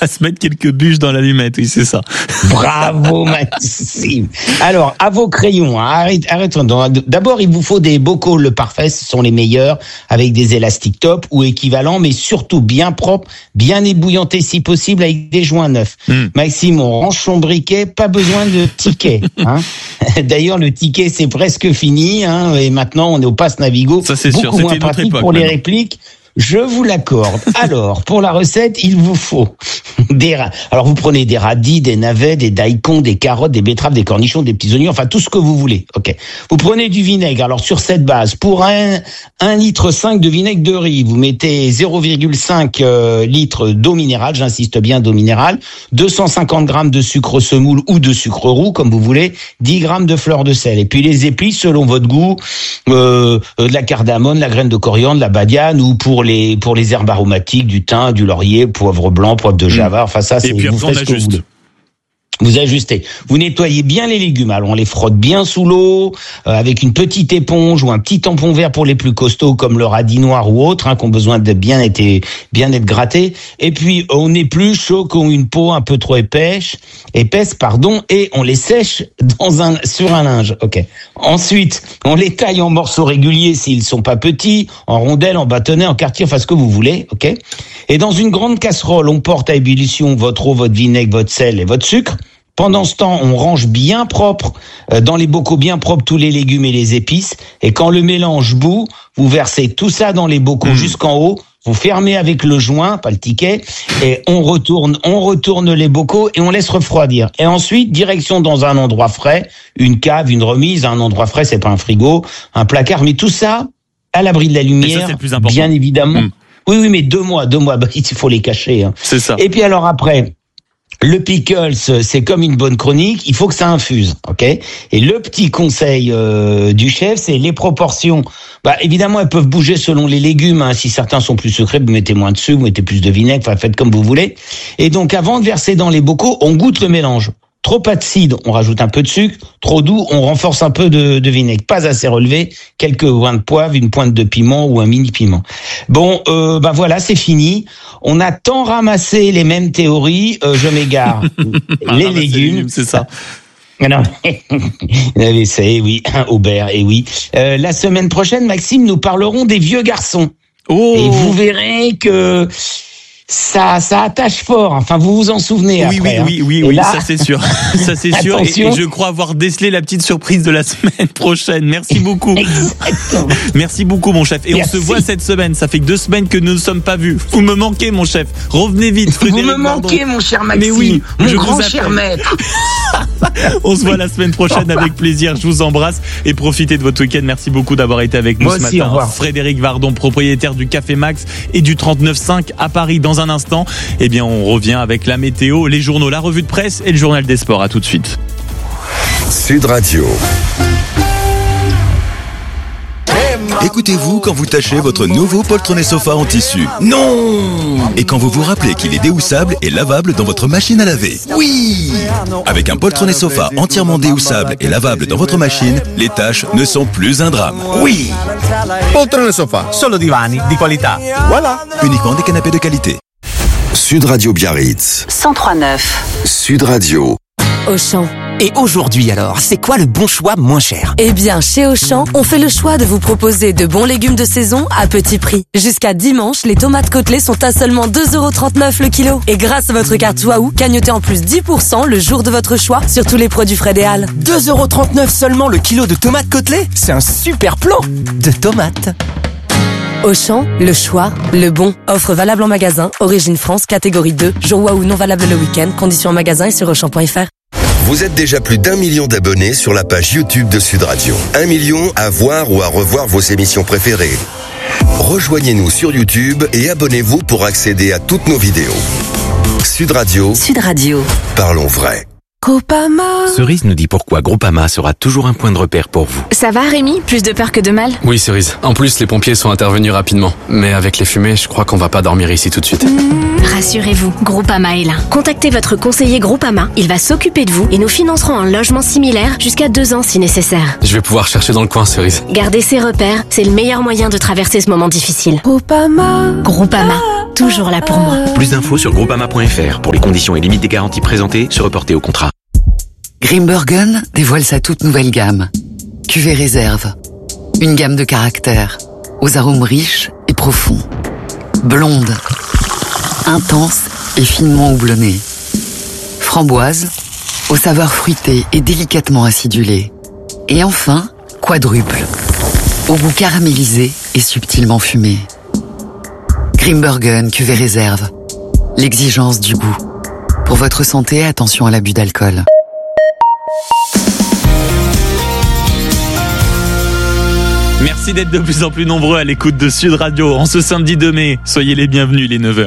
à se mettre quelques bûches dans l'allumette, oui, c'est ça. Bravo, Maxime. Alors, à vos crayons, arrêtons. D'abord, il vous faut des bocaux Le Parfait, ce sont les meilleurs, avec des élastiques top ou équivalents, mais surtout bien propres, bien ébouillantés si possible, avec des joints neufs. Maxime, on range son briquet, pas besoin de ticket. Hein. D'ailleurs, le ticket, c'est presque fini, hein, et maintenant, on est au Pass Navigo. Ça, c'est sûr. Beaucoup moins pratique pour les répliques. Je vous l'accorde. Alors, pour la recette, il vous faut alors vous prenez des radis, des navets, des daikons, des carottes, des betteraves, des cornichons, des petits oignons, enfin tout ce que vous voulez. Ok. Vous prenez du vinaigre. Alors sur cette base, pour 1,5 litre de vinaigre de riz, vous mettez 0,5 litre d'eau minérale, j'insiste bien d'eau minérale, 250 grammes de sucre semoule ou de sucre roux, comme vous voulez, 10 grammes de fleur de sel. Et puis les épices selon votre goût, de la cardamome, la graine de coriandre, la badiane, ou pour les herbes aromatiques, du thym, du laurier, poivre blanc, poivre de Java, enfin ça, c'est, et puis vous faites ce que vous voulez. Vous ajustez. Vous nettoyez bien les légumes. Alors on les frotte bien sous l'eau avec une petite éponge ou un petit tampon vert pour les plus costauds comme le radis noir ou autre, hein, qui ont besoin de bien être grattés. Et puis on épluche ceux qui ont une peau un peu trop épaisse, et on les sèche sur un linge. Ok. Ensuite, on les taille en morceaux réguliers s'ils sont pas petits, en rondelles, en bâtonnets, en quartiers, enfin ce que vous voulez. Ok. Et dans une grande casserole, on porte à ébullition votre eau, votre vinaigre, votre sel et votre sucre. Pendant ce temps, on range bien propre, dans les bocaux bien propres, tous les légumes et les épices. Et quand le mélange bout, vous versez tout ça dans les bocaux jusqu'en haut. Vous fermez avec le joint, pas le ticket, et on retourne les bocaux et on laisse refroidir. Et ensuite, direction dans un endroit frais, une cave, une remise, un endroit frais, c'est pas un frigo, un placard, mais tout ça à l'abri de la lumière, ça, c'est le plus important. Bien évidemment. Oui, mais 2 mois, il faut les cacher. Hein. C'est ça. Et puis alors après, le pickles, c'est comme une bonne chronique, il faut que ça infuse, ok. Et le petit conseil du chef, c'est les proportions. Bah évidemment, elles peuvent bouger selon les légumes. Hein. Si certains sont plus sucrés, vous mettez moins de sucre, vous mettez plus de vinaigre, enfin faites comme vous voulez. Et donc, avant de verser dans les bocaux, on goûte le mélange. Trop acide, on rajoute un peu de sucre. Trop doux, on renforce un peu de vinaigre. Pas assez relevé, quelques points de poivre, une pointe de piment ou un mini piment. Bon, voilà, c'est fini. On a tant ramassé les mêmes théories, je m'égare. Les légumes, c'est ça. Non, c'est oui, Aubert, et oui. La semaine prochaine, Maxime, nous parlerons des vieux garçons. Oh. Et vous verrez que ça attache fort. Enfin, vous vous en souvenez après. Oui, là, ça c'est sûr. Ça c'est sûr. Et je crois avoir décelé la petite surprise de la semaine prochaine. Merci beaucoup. Exactement. Merci beaucoup, mon chef. Et Merci. on se voit cette semaine. Ça fait que 2 semaines que nous ne sommes pas vus. Vous me manquez, mon chef. Revenez vite, Frédéric. Vous me manquez, mon cher Maxime. Mais oui, mon grand cher maître. On se voit la semaine prochaine avec plaisir. Je vous embrasse et profitez de votre week-end. Merci beaucoup d'avoir été avec nous Moi ce aussi, matin. au revoir. Frédéric Vardon, propriétaire du Café Max et du 39.5 à Paris. Dans un instant, eh bien, on revient avec la météo, les journaux, la revue de presse et le journal des sports. À tout de suite. Sud Radio. Écoutez-vous quand vous tâchez votre nouveau poltronnet sofa en tissu. Non! Et quand vous vous rappelez qu'il est déhoussable et lavable dans votre machine à laver. Oui! Avec un poltronnet sofa entièrement déhoussable et lavable dans votre machine, les tâches ne sont plus un drame. Oui! Poltrone sofa, solo divani di qualità. Voilà! Uniquement des canapés de qualité. Sud Radio Biarritz. 103.9. Sud Radio. Auchan. Et aujourd'hui alors, c'est quoi le bon choix moins cher ? Eh bien, chez Auchan, on fait le choix de vous proposer de bons légumes de saison à petit prix. Jusqu'à dimanche, les tomates côtelées sont à seulement 2,39€ le kilo. Et grâce à votre carte Waouh, cagnotez en plus 10% le jour de votre choix sur tous les produits frais des Halles. 2,39€ seulement le kilo de tomates côtelées ? C'est un super plan de tomates. Auchan, le choix, le bon. Offre valable en magasin, origine France, catégorie 2. Jour Waouh non valable le week-end. Conditions en magasin et sur Auchan.fr. Vous êtes déjà plus d'1 million d'abonnés sur la page YouTube de Sud Radio. 1 million à voir ou à revoir vos émissions préférées. Rejoignez-nous sur YouTube et abonnez-vous pour accéder à toutes nos vidéos. Sud Radio. Sud Radio. Parlons vrai. Groupama. Cerise nous dit pourquoi Groupama sera toujours un point de repère pour vous. Ça va Rémi ? Plus de peur que de mal ? Oui Cerise, en plus les pompiers sont intervenus rapidement. Mais avec les fumées, je crois qu'on va pas dormir ici tout de suite. Rassurez-vous, Groupama est là. Contactez votre conseiller Groupama, il va s'occuper de vous et nous financerons un logement similaire jusqu'à 2 ans si nécessaire. Je vais pouvoir chercher dans le coin Cerise. Gardez ses repères, c'est le meilleur moyen de traverser ce moment difficile. Groupama. Groupama. toujours là pour moi. Plus d'infos sur groupama.fr pour les conditions et limites des garanties présentées, se reporter au contrat. Grimbergen dévoile sa toute nouvelle gamme. Cuvée réserve. Une gamme de caractères, aux arômes riches et profonds. Blonde, intense et finement houblonnée. Framboise, aux saveurs fruitées et délicatement acidulées. Et enfin, quadruple, au goût caramélisé et subtilement fumé. Grimbergen cuvée réserve. L'exigence du goût. Pour votre santé, attention à l'abus d'alcool. Merci d'être de plus en plus nombreux à l'écoute de Sud Radio. En ce samedi 2 mai, soyez les bienvenus, les 9h.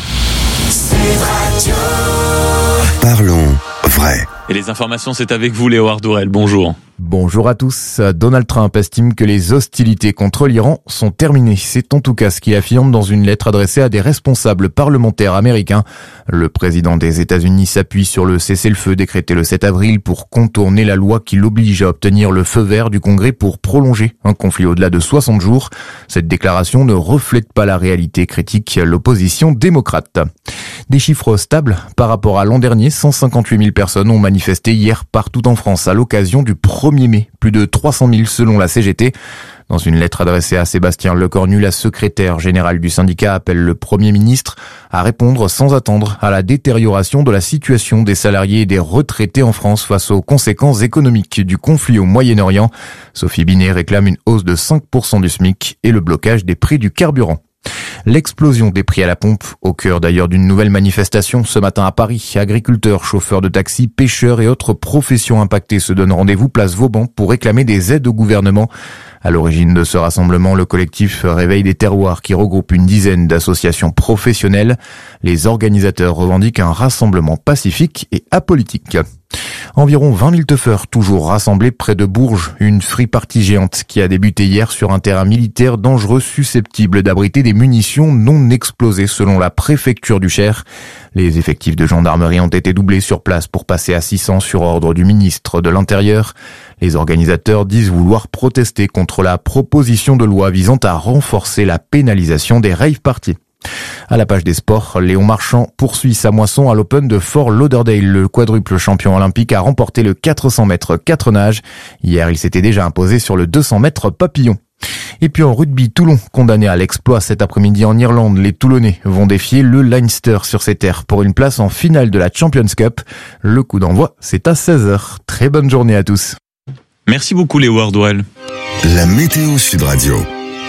Parlons vrai. Et les informations, c'est avec vous, Léo Ardourel. Bonjour. Bonjour à tous. Donald Trump estime que les hostilités contre l'Iran sont terminées. C'est en tout cas ce qu'il affirme dans une lettre adressée à des responsables parlementaires américains. Le président des États-Unis s'appuie sur le cessez-le-feu décrété le 7 avril pour contourner la loi qui l'oblige à obtenir le feu vert du Congrès pour prolonger un conflit au-delà de 60 jours. Cette déclaration ne reflète pas la réalité, critique l'opposition démocrate. Des chiffres stables par rapport à l'an dernier. 158 000 personnes ont manifesté hier partout en France à l'occasion du 1er mai. Plus de 300 000 selon la CGT. Dans une lettre adressée à Sébastien Lecornu, la secrétaire générale du syndicat appelle le Premier ministre à répondre sans attendre à la détérioration de la situation des salariés et des retraités en France face aux conséquences économiques du conflit au Moyen-Orient. Sophie Binet réclame une hausse de 5% du SMIC et le blocage des prix du carburant. L'explosion des prix à la pompe, au cœur d'ailleurs d'une nouvelle manifestation ce matin à Paris. Agriculteurs, chauffeurs de taxi, pêcheurs et autres professions impactées se donnent rendez-vous place Vauban pour réclamer des aides au gouvernement. À l'origine de ce rassemblement, le collectif Réveil des terroirs qui regroupe une dizaine d'associations professionnelles. Les organisateurs revendiquent un rassemblement pacifique et apolitique. Environ 20 000 teufeurs toujours rassemblés près de Bourges, une free-party géante qui a débuté hier sur un terrain militaire dangereux susceptible d'abriter des munitions non explosées selon la préfecture du Cher. Les effectifs de gendarmerie ont été doublés sur place pour passer à 600 sur ordre du ministre de l'Intérieur. Les organisateurs disent vouloir protester contre la proposition de loi visant à renforcer la pénalisation des rave-parties. À la page des sports, Léon Marchand poursuit sa moisson à l'Open de Fort Lauderdale. Le quadruple champion olympique a remporté le 400 mètres 4 nages. Hier, il s'était déjà imposé sur le 200 mètres papillon. Et puis en rugby, Toulon, condamné à l'exploit cet après-midi en Irlande, les Toulonnais vont défier le Leinster sur ses terres pour une place en finale de la Champions Cup. Le coup d'envoi, c'est à 16h. Très bonne journée à tous. Merci beaucoup, Léo Ardourel. La météo Sud Radio.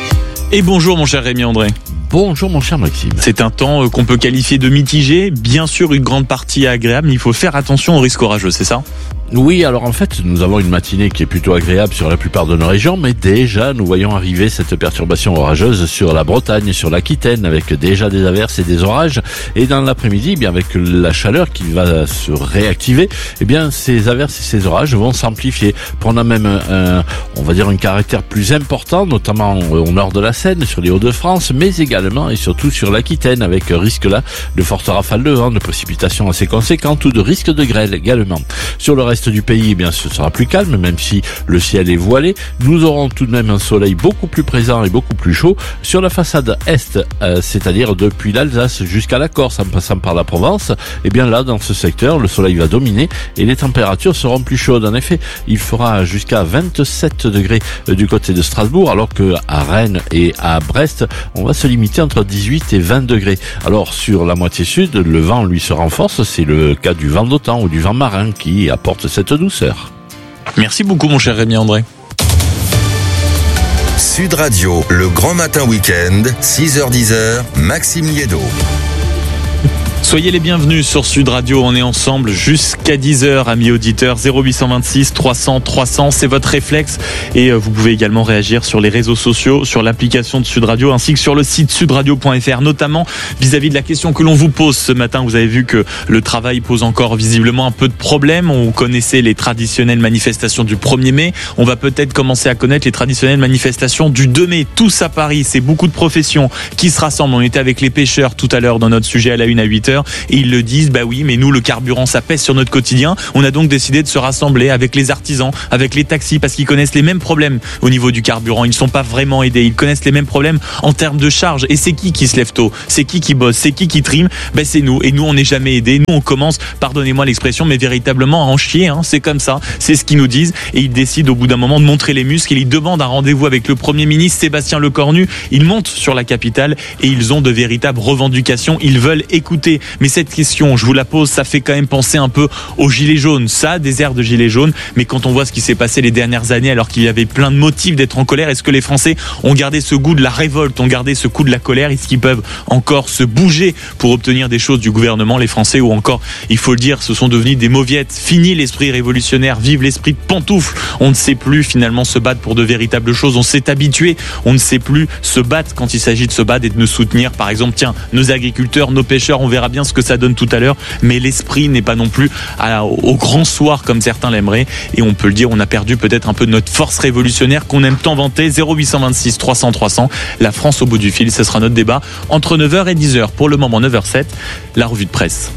Et bonjour, mon cher Rémi André. Bonjour mon cher Maxime. C'est un temps qu'on peut qualifier de mitigé. Bien sûr, une grande partie agréable, mais il faut faire attention aux risques orageux, c'est ça ? Oui, alors en fait, nous avons une matinée qui est plutôt agréable sur la plupart de nos régions, mais déjà, nous voyons arriver cette perturbation orageuse sur la Bretagne, sur l'Aquitaine, avec déjà des averses et des orages. Et dans l'après-midi, bien avec la chaleur qui va se réactiver, eh bien, ces averses et ces orages vont s'amplifier. On a même on va dire un caractère plus important, notamment au nord de la Seine, sur les Hauts-de-France, mais également et surtout sur l'Aquitaine, avec risque là de fortes rafales de vent, de précipitations assez conséquentes ou de risque de grêle également. Sur le reste du pays, eh bien, ce sera plus calme, même si le ciel est voilé. Nous aurons tout de même un soleil beaucoup plus présent et beaucoup plus chaud sur la façade est, c'est-à-dire depuis l'Alsace jusqu'à la Corse, en passant par la Provence. Eh bien là, dans ce secteur, le soleil va dominer et les températures seront plus chaudes. En effet, il fera jusqu'à 27 degrés du côté de Strasbourg, alors que à Rennes et à Brest, on va se limiter entre 18 et 20 degrés. Alors sur la moitié sud, le vent lui se renforce. C'est le cas du vent d'OTAN ou du vent marin qui apporte cette douceur. Merci beaucoup mon cher Rémi André. Sud Radio, le grand matin week-end, 6h-10h, Maxime Liédo. Soyez les bienvenus sur Sud Radio, on est ensemble jusqu'à 10h, amis auditeurs, 0826 300 300, c'est votre réflexe et vous pouvez également réagir sur les réseaux sociaux, sur l'application de Sud Radio ainsi que sur le site sudradio.fr, notamment vis-à-vis de la question que l'on vous pose ce matin. Vous avez vu que le travail pose encore visiblement un peu de problème. On connaissait les traditionnelles manifestations du 1er mai, on va peut-être commencer à connaître les traditionnelles manifestations du 2 mai, tous à Paris, c'est beaucoup de professions qui se rassemblent. On était avec les pêcheurs tout à l'heure dans notre sujet à la une à 8h. l'heure et ils le disent, bah oui, mais nous le carburant ça pèse sur notre quotidien. On a donc décidé de se rassembler avec les artisans, avec les taxis parce qu'ils connaissent les mêmes problèmes au niveau du carburant. Ils ne sont pas vraiment aidés. Ils connaissent les mêmes problèmes en termes de charges. Et c'est qui se lève tôt? C'est qui bosse? C'est qui trime? Ben c'est nous. Et nous on n'est jamais aidés. Nous on commence, pardonnez-moi l'expression, mais véritablement à en chier. C'est comme ça. C'est ce qu'ils nous disent. Et ils décident au bout d'un moment de montrer les muscles. Ils demandent un rendez-vous avec le Premier ministre Sébastien Lecornu. Ils montent sur la capitale et ils ont de véritables revendications. Ils veulent écouter. Mais cette question, je vous la pose, ça fait quand même penser un peu aux gilets jaunes. Ça a des airs de gilets jaunes. Mais quand on voit ce qui s'est passé les dernières années, alors qu'il y avait plein de motifs d'être en colère, est-ce que les Français ont gardé ce goût de la révolte, ont gardé ce coup de la colère? Est-ce qu'ils peuvent encore se bouger pour obtenir des choses du gouvernement, les Français, ou encore, il faut le dire, ce sont devenus des mauviettes? Fini l'esprit révolutionnaire, vive l'esprit de pantoufle. On ne sait plus finalement se battre pour de véritables choses. On s'est habitué. On ne sait plus se battre quand il s'agit de se battre et de nous soutenir. Par exemple, tiens, nos agriculteurs, nos pêcheurs, on verra bien ce que ça donne tout à l'heure. Mais l'esprit n'est pas non plus au grand soir comme certains l'aimeraient. Et on peut le dire, on a perdu peut-être un peu de notre force révolutionnaire qu'on aime tant vanter. 0826 300 300. La France au bout du fil, ce sera notre débat entre 9h et 10h. Pour le moment, 9h07, la revue de presse.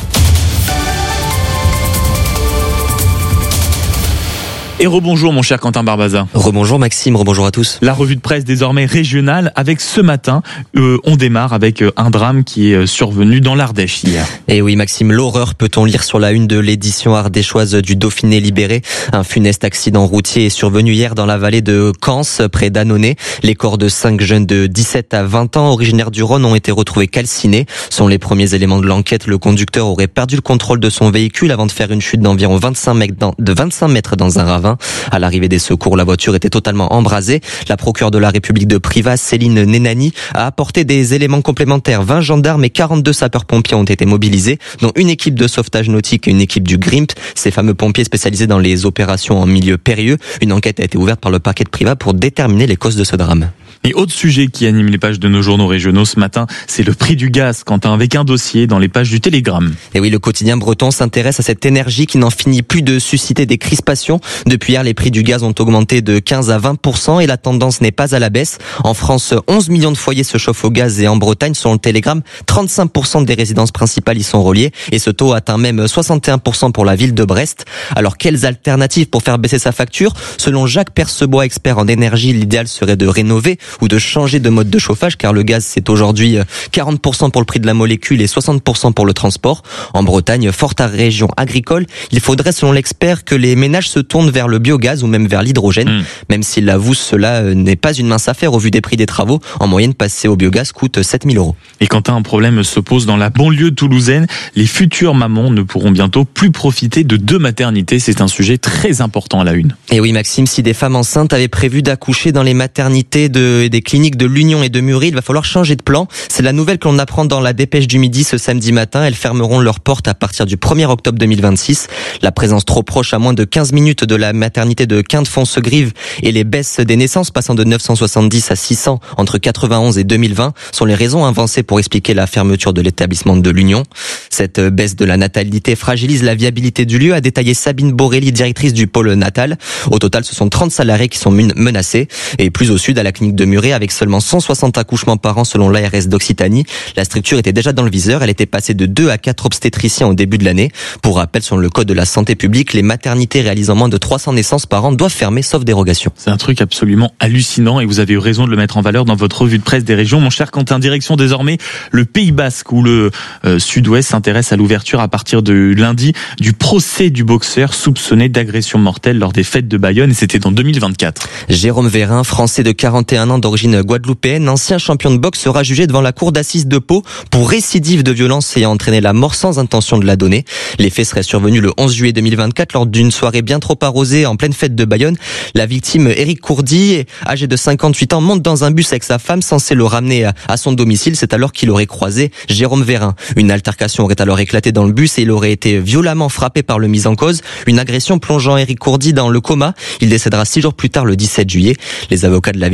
Et rebonjour mon cher Quentin Barbaza. Rebonjour Maxime, rebonjour à tous. La revue de presse désormais régionale avec ce matin, on démarre avec un drame qui est survenu dans l'Ardèche hier. Et oui Maxime, l'horreur peut-on lire sur la une de l'édition ardéchoise du Dauphiné libéré. Un funeste accident routier est survenu hier dans la vallée de Cans, près d'Annonay. Les corps de 5 jeunes de 17 à 20 ans originaires du Rhône ont été retrouvés calcinés. Selon les premiers éléments de l'enquête, le conducteur aurait perdu le contrôle de son véhicule avant de faire une chute d'environ 25 mètres dans un ravin. À l'arrivée des secours, la voiture était totalement embrasée. La procureure de la République de Privas, Céline Nenani, a apporté des éléments complémentaires. 20 gendarmes et 42 sapeurs-pompiers ont été mobilisés, dont une équipe de sauvetage nautique et une équipe du GRIMP, ces fameux pompiers spécialisés dans les opérations en milieu périlleux. Une enquête a été ouverte par le parquet de Privas pour déterminer les causes de ce drame. Et autre sujet qui anime les pages de nos journaux régionaux ce matin, c'est le prix du gaz, Quentin, avec un dossier dans les pages du Télégramme. Et oui, le quotidien breton s'intéresse à cette énergie qui n'en finit plus de susciter des crispations. Depuis hier, les prix du gaz ont augmenté de 15 à 20% et la tendance n'est pas à la baisse. En France, 11 millions de foyers se chauffent au gaz et en Bretagne, selon le Télégramme, 35% des résidences principales y sont reliées et ce taux atteint même 61% pour la ville de Brest. Alors, quelles alternatives pour faire baisser sa facture? Selon Jacques Percebois, expert en énergie, l'idéal serait de rénover ou de changer de mode de chauffage car le gaz c'est aujourd'hui 40% pour le prix de la molécule et 60% pour le transport. En Bretagne, forte région agricole, il faudrait selon l'expert que les ménages se tournent vers le biogaz ou même vers l'hydrogène. Même s'il avoue cela n'est pas une mince affaire au vu des prix des travaux. En moyenne, passer au biogaz coûte 7 000 €. Et Quentin, un problème se pose dans la banlieue toulousaine. Les futures mamans ne pourront bientôt plus profiter de 2 maternités. C'est un sujet très important à la une. Et oui Maxime, si des femmes enceintes avaient prévu d'accoucher dans les maternités des cliniques de l'Union et de Muret, il va falloir changer de plan. C'est la nouvelle que l'on apprend dans la Dépêche du Midi ce samedi matin. Elles fermeront leurs portes à partir du 1er octobre 2026. La présence trop proche à moins de 15 minutes de la maternité de Quinte-Foncegrive et les baisses des naissances passant de 970 à 600 entre 91 et 2020 sont les raisons avancées pour expliquer la fermeture de l'établissement de l'Union. Cette baisse de la natalité fragilise la viabilité du lieu, a détaillé Sabine Borelli, directrice du pôle natal. Au total, ce sont 30 salariés qui sont menacés. Et plus au sud, à la clinique de Muret, avec seulement 160 accouchements par an selon l'ARS d'Occitanie, la structure était déjà dans le viseur. Elle était passée de 2 à 4 obstétriciens au début de l'année. Pour rappel, selon le code de la santé publique, les maternités réalisant moins de 300 naissances par an doivent fermer sauf dérogation. C'est un truc absolument hallucinant et vous avez eu raison de le mettre en valeur dans votre revue de presse des régions. Mon cher Quentin, direction désormais le Pays Basque où le Sud-Ouest s'intéresse à l'ouverture à partir de lundi du procès du boxeur soupçonné d'agression mortelle lors des fêtes de Bayonne et c'était en 2024. Jérôme Vérin, français de 41 ans d'origine guadeloupéenne, ancien champion de boxe, sera jugé devant la cour d'assises de Pau pour récidive de violence ayant entraîné la mort sans intention de la donner. Les faits seraient survenus le 11 juillet 2024 lors d'une soirée bien trop arrosée en pleine fête de Bayonne. La victime, Éric Courdy, âgé de 58 ans, monte dans un bus avec sa femme censé le ramener à son domicile. C'est alors qu'il aurait croisé Jérôme Vérin. Une altercation aurait alors éclaté dans le bus et il aurait été violemment frappé par le mis en cause. Une agression plongeant Éric Courdy dans le coma. Il décédera 6 jours plus tard, le 17 juillet. Les avocats de la victime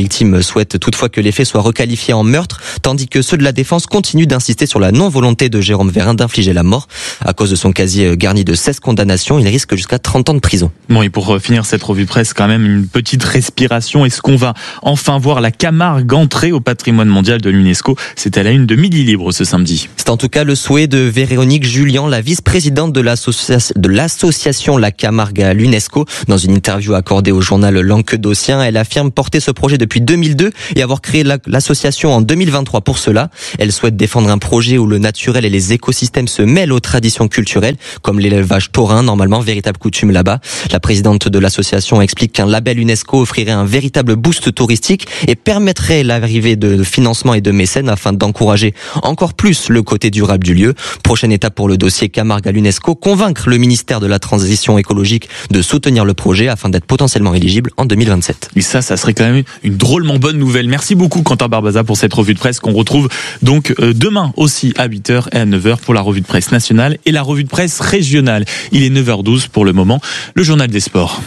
souhaite toutefois que les faits soient requalifiés en meurtre, tandis que ceux de la défense continuent d'insister sur la non-volonté de Jérôme Vérin d'infliger la mort. À cause de son casier garni de 16 condamnations, il risque jusqu'à 30 ans de prison. Bon, et pour finir cette revue de presse, quand même une petite respiration. Est-ce qu'on va enfin voir la Camargue entrer au patrimoine mondial de l'UNESCO? C'est à la une de Midi Libre ce samedi. C'est en tout cas le souhait de Véronique Julian, la vice-présidente de l'association La Camargue à l'UNESCO. Dans une interview accordée au journal Languedocien, elle affirme porter ce projet depuis 2002 et avoir créé l'association en 2023 pour cela. Elle souhaite défendre un projet où le naturel et les écosystèmes se mêlent aux traditions culturelles, comme l'élevage taurin, normalement véritable coutume là-bas. La présidente de l'association explique qu'un label UNESCO offrirait un véritable boost touristique et permettrait l'arrivée de financement et de mécènes afin d'encourager encore plus le côté durable du lieu. Prochaine étape pour le dossier Camargue à l'UNESCO, convaincre le ministère de la Transition écologique de soutenir le projet afin d'être potentiellement éligible en 2027. Et ça serait quand même une drôlement bonne nouvelle. Merci beaucoup Quentin Barbaza pour cette revue de presse qu'on retrouve donc demain aussi à 8h et à 9h pour la revue de presse nationale et la revue de presse régionale. Il est 9h12 pour le moment, le journal des sports.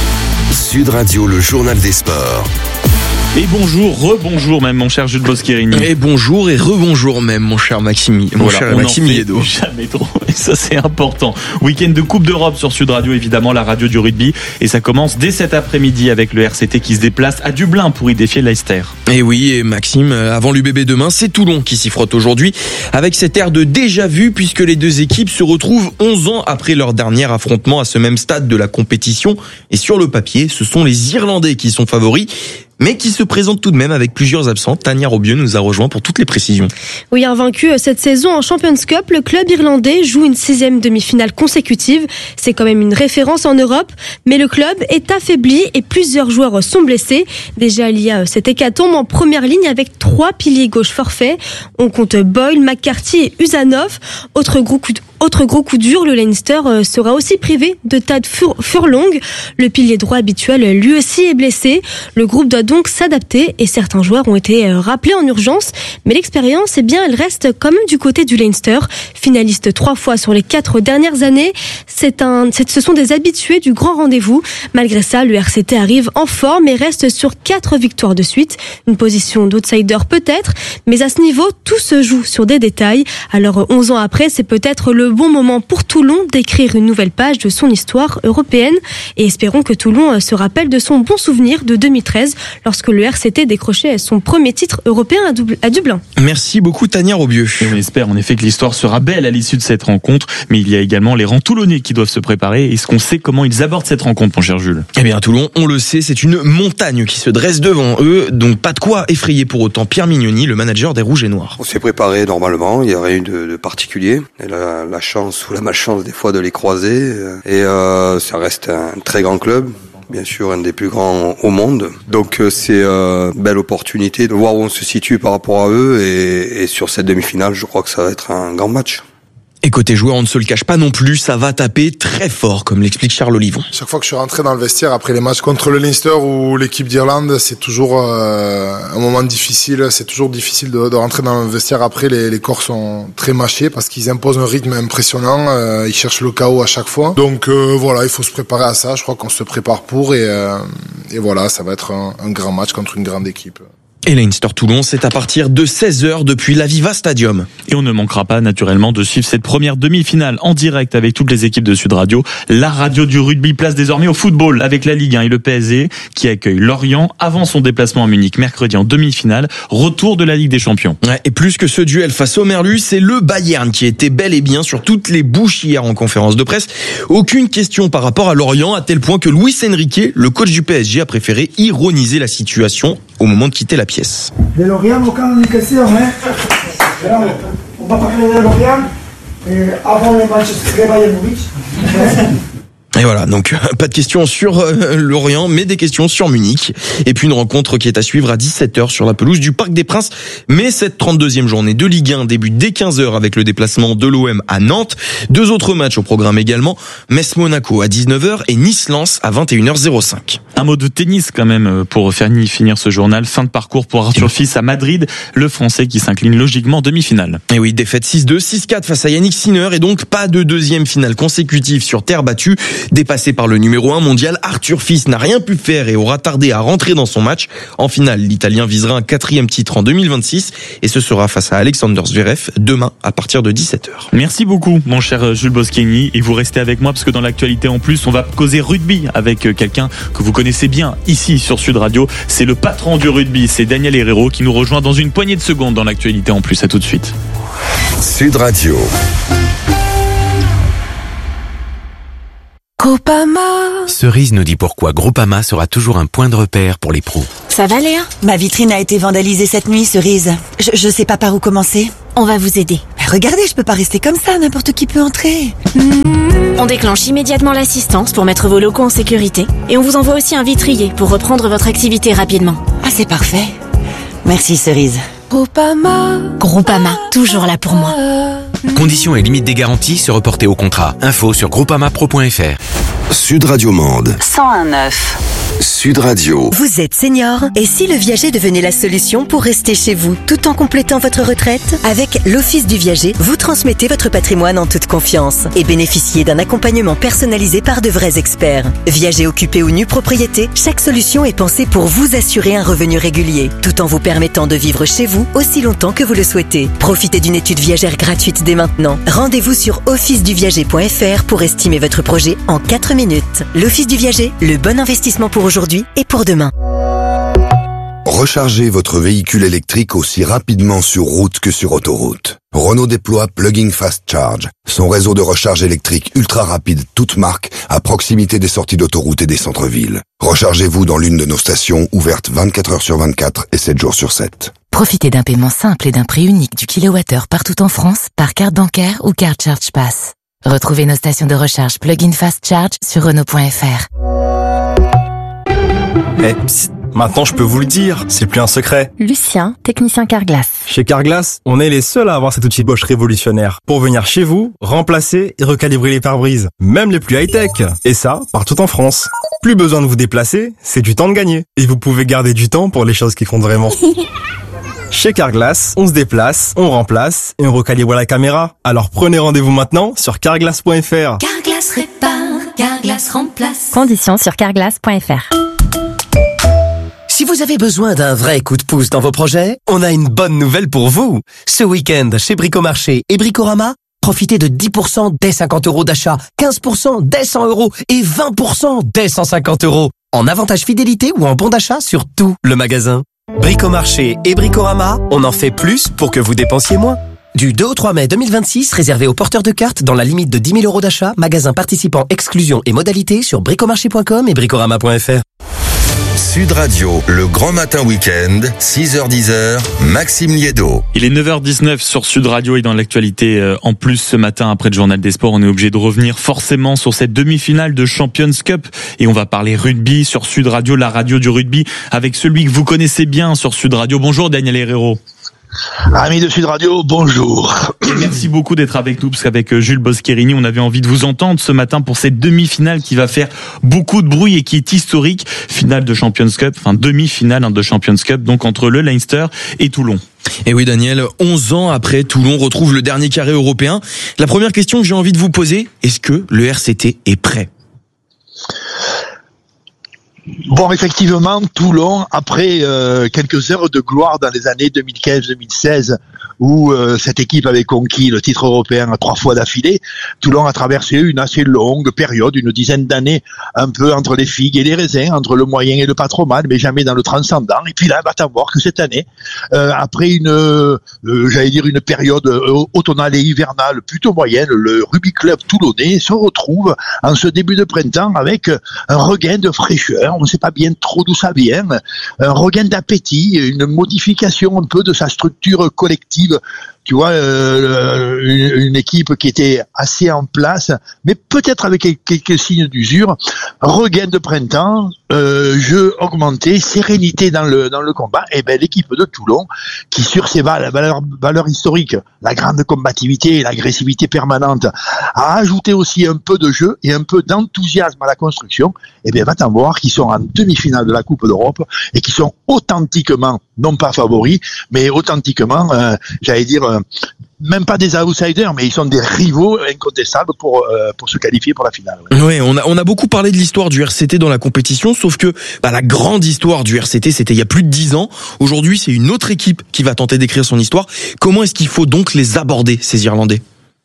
Sud Radio, le journal des sports. Et bonjour, rebonjour même mon cher Jules Boscherini. Et bonjour et rebonjour même mon cher Maxime Hiedo. Jamais trop, et ça c'est important. Week-end de Coupe d'Europe sur Sud Radio, évidemment la radio du rugby. Et ça commence dès cet après-midi avec le RCT qui se déplace à Dublin pour y défier Leicester. Et oui, et Maxime, avant l'UBB demain, c'est Toulon qui s'y frotte aujourd'hui avec cet air de déjà-vu puisque les deux équipes se retrouvent 11 ans après leur dernier affrontement à ce même stade de la compétition. Et sur le papier, ce sont les Irlandais qui sont favoris, mais qui se présente tout de même avec plusieurs absents. Tania Robieux nous a rejoint pour toutes les précisions. Oui, invaincu cette saison en Champions Cup, le club irlandais joue une 6e demi-finale consécutive. C'est quand même une référence en Europe, mais le club est affaibli et plusieurs joueurs sont blessés. Déjà, il y a cette hécatombe en première ligne avec 3 piliers gauche forfaits. On compte Boyle, McCarthy et Usanov. Autre gros coup dur, le Leinster sera aussi privé de Tad Furlong. Le pilier droit habituel, lui aussi, est blessé. Le groupe doit donc s'adapter et certains joueurs ont été rappelés en urgence. Mais l'expérience, elle reste quand même du côté du Leinster. Finaliste 3 fois sur les 4 dernières années, ce sont des habitués du grand rendez-vous. Malgré ça, le RCT arrive en forme et reste sur 4 victoires de suite. Une position d'outsider peut-être, mais à ce niveau, tout se joue sur des détails. Alors 11 ans après, c'est peut-être le bon moment pour Toulon d'écrire une nouvelle page de son histoire européenne. Et espérons que Toulon se rappelle de son bon souvenir de 2013, lorsque le RCT décrochait son premier titre européen à Dublin. Merci beaucoup Tania Robieux. Et on espère en effet que l'histoire sera belle à l'issue de cette rencontre, mais il y a également les rangs toulonnais qui doivent se préparer. Est-ce qu'on sait comment ils abordent cette rencontre, mon cher Jules? Eh bien Toulon, on le sait, c'est une montagne qui se dresse devant eux, donc pas de quoi effrayer pour autant Pierre Mignoni, le manager des Rouges et Noirs. On s'est préparé normalement, il n'y a rien de particulier. Elle a la chance ou la malchance des fois de les croiser, et ça reste un très grand club. Bien sûr, un des plus grands au monde. Donc c'est une belle opportunité de voir où on se situe par rapport à eux. Et sur cette demi-finale, je crois que ça va être un grand match. Et côté joueur, on ne se le cache pas non plus, ça va taper très fort, comme l'explique Charles Olivon. Chaque fois que je suis rentré dans le vestiaire après les matchs contre le Leinster ou l'équipe d'Irlande, c'est toujours un moment difficile. C'est toujours difficile de rentrer dans le vestiaire après. Les corps sont très mâchés parce qu'ils imposent un rythme impressionnant. Ils cherchent le chaos à chaque fois. Donc voilà, il faut se préparer à ça. Je crois qu'on se prépare pour et voilà, ça va être un grand match contre une grande équipe. Et Leinster-Toulon, c'est à partir de 16h depuis l'Aviva Stadium. Et on ne manquera pas naturellement de suivre cette première demi-finale en direct avec toutes les équipes de Sud Radio. La radio du rugby place désormais au football avec la Ligue 1 et le PSG qui accueille Lorient avant son déplacement à Munich mercredi en demi-finale. Retour de la Ligue des Champions. Ouais, et plus que ce duel face au Merlu, c'est le Bayern qui était bel et bien sur toutes les bouches hier en conférence de presse. Aucune question par rapport à Lorient, à tel point que Luis Enrique, le coach du PSG, a préféré ironiser la situation au moment de quitter la pièce. De Lorient, aucune question, hein. On va parler de Lorient avant le match Bayern-Munich. Et voilà, donc pas de questions sur Lorient, mais des questions sur Munich. Et puis une rencontre qui est à suivre à 17h sur la pelouse du Parc des Princes. Mais cette 32e journée de Ligue 1 débute dès 15h avec le déplacement de l'OM à Nantes. 2 autres matchs au programme également. Metz-Monaco à 19h et Nice-Lens à 21h05. Un mot de tennis quand même pour finir ce journal. Fin de parcours pour Arthur Fils à Madrid, le Français qui s'incline logiquement en demi-finale. Et oui, défaite 6-2, 6-4 face à Yannick Sinner et donc pas de deuxième finale consécutive sur terre battue. Dépassé par le numéro 1 mondial, Arthur Fils n'a rien pu faire et aura tardé à rentrer dans son match. En finale, l'Italien visera un 4e titre en 2026 et ce sera face à Alexander Zverev demain à partir de 17h. Merci beaucoup mon cher Jules Boschini, et vous restez avec moi parce que dans l'actualité en plus on va causer rugby avec quelqu'un que vous connaissez bien ici sur Sud Radio. C'est le patron du rugby, c'est Daniel Herrero qui nous rejoint dans une poignée de secondes dans l'actualité en plus. À tout de suite. Sud Radio. Groupama. Cerise nous dit pourquoi Groupama sera toujours un point de repère pour les pros. Ça va Léa ? Ma vitrine a été vandalisée cette nuit, Cerise. Je sais pas par où commencer. On va vous aider. Regardez, je peux pas rester comme ça, n'importe qui peut entrer. On déclenche immédiatement l'assistance pour mettre vos locaux en sécurité et on vous envoie aussi un vitrier pour reprendre votre activité rapidement. Ah, c'est parfait. Merci Cerise. Groupama, toujours là pour moi. Conditions et limites des garanties se reporter au contrat. Info sur groupamapro.fr. Sud Radio Mende. 101.9. Sud Radio. Vous êtes senior et si le viager devenait la solution pour rester chez vous tout en complétant votre retraite? Avec l'Office du Viager, vous transmettez votre patrimoine en toute confiance et bénéficiez d'un accompagnement personnalisé par de vrais experts. Viager occupé ou nue propriété, chaque solution est pensée pour vous assurer un revenu régulier, tout en vous permettant de vivre chez vous aussi longtemps que vous le souhaitez. Profitez d'une étude viagère gratuite dès maintenant. Rendez-vous sur officeduviager.fr pour estimer votre projet en 4 minutes. L'Office du Viager, le bon investissement pour aujourd'hui et pour demain. Rechargez votre véhicule électrique aussi rapidement sur route que sur autoroute. Renault déploie Plug-in Fast Charge, son réseau de recharge électrique ultra rapide toute marque à proximité des sorties d'autoroute et des centres-villes. Rechargez-vous dans l'une de nos stations ouvertes 24 heures sur 24 et 7 jours sur 7. Profitez d'un paiement simple et d'un prix unique du kilowattheure partout en France par carte bancaire ou carte Charge Pass. Retrouvez nos stations de recharge Plug-in Fast Charge sur Renault.fr. Psst, maintenant je peux vous le dire, c'est plus un secret. Lucien, technicien Carglass. Chez Carglass, on est les seuls à avoir cet outil Bosch révolutionnaire pour venir chez vous, remplacer et recalibrer les pare-brises, même les plus high-tech. Et ça, partout en France. Plus besoin de vous déplacer, c'est du temps de gagner. Et vous pouvez garder du temps pour les choses qui comptent vraiment. Chez Carglass, on se déplace, on remplace et on recalibre la caméra. Alors prenez rendez-vous maintenant sur carglass.fr. Carglass répare, Carglass remplace. Conditions sur carglass.fr. Si vous avez besoin d'un vrai coup de pouce dans vos projets, on a une bonne nouvelle pour vous. Ce week-end, chez Bricomarché et Bricorama, profitez de 10% dès 50 € d'achat, 15% dès 100 € et 20% dès 150 € en avantage fidélité ou en bon d'achat sur tout le magasin. Bricomarché et Bricorama, on en fait plus pour que vous dépensiez moins. Du 2 au 3 mai 2026, réservé aux porteurs de cartes dans la limite de 10 000 € d'achat, magasin participant, exclusion et modalités sur bricomarché.com et bricorama.fr. Sud Radio, le grand matin week-end, 6h-10h, Maxime Liédo. Il est 9h19 sur Sud Radio et dans l'actualité en plus ce matin après le journal des sports, on est obligé de revenir forcément sur cette demi-finale de Champions Cup et on va parler rugby sur Sud Radio, la radio du rugby avec celui que vous connaissez bien sur Sud Radio. Bonjour Daniel Herrero. Amis de Sud Radio, bonjour. Et merci beaucoup d'être avec nous parce qu'avec Jules Boscherini, on avait envie de vous entendre ce matin pour cette demi-finale qui va faire beaucoup de bruit et qui est historique. Finale de Champions Cup, enfin demi-finale de Champions Cup, donc entre le Leinster et Toulon. Et oui Daniel, 11 ans après, Toulon retrouve le dernier carré européen. La première question que j'ai envie de vous poser, est-ce que le RCT est prêt ? Bon, effectivement, Toulon, après quelques heures de gloire dans les années 2015-2016, où cette équipe avait conquis le titre européen 3 fois d'affilée, Toulon a traversé une assez longue période, une dizaine d'années, un peu entre les figues et les raisins, entre le moyen et le pas trop mal, mais jamais dans le transcendant. Et puis là, va t'avoir que cette année, après une période automnale et hivernale plutôt moyenne, le Rugby Club toulonnais se retrouve en ce début de printemps avec un regain de fraîcheur. On ne sait pas bien trop d'où ça vient, un regain d'appétit, une modification un peu de sa structure collective. tu vois, une équipe qui était assez en place, mais peut-être avec quelques signes d'usure. Regain de printemps, jeu augmenté, sérénité dans le combat. Et ben l'équipe de Toulon, qui sur ses valeurs historiques, la grande combativité et l'agressivité permanente, a ajouté aussi un peu de jeu et un peu d'enthousiasme à la construction. Et bien va t'en voir qu'ils sont en demi-finale de la Coupe d'Europe et qui sont authentiquement, non pas favoris, mais authentiquement, j'allais dire, même pas des outsiders, mais ils sont des rivaux incontestables pour se qualifier pour la finale. Ouais, on a beaucoup parlé de l'histoire du RCT dans la compétition, sauf que la grande histoire du RCT, c'était il y a plus de 10 ans. Aujourd'hui, c'est une autre équipe qui va tenter d'écrire son histoire. Comment est-ce qu'il faut donc les aborder, ces Irlandais ?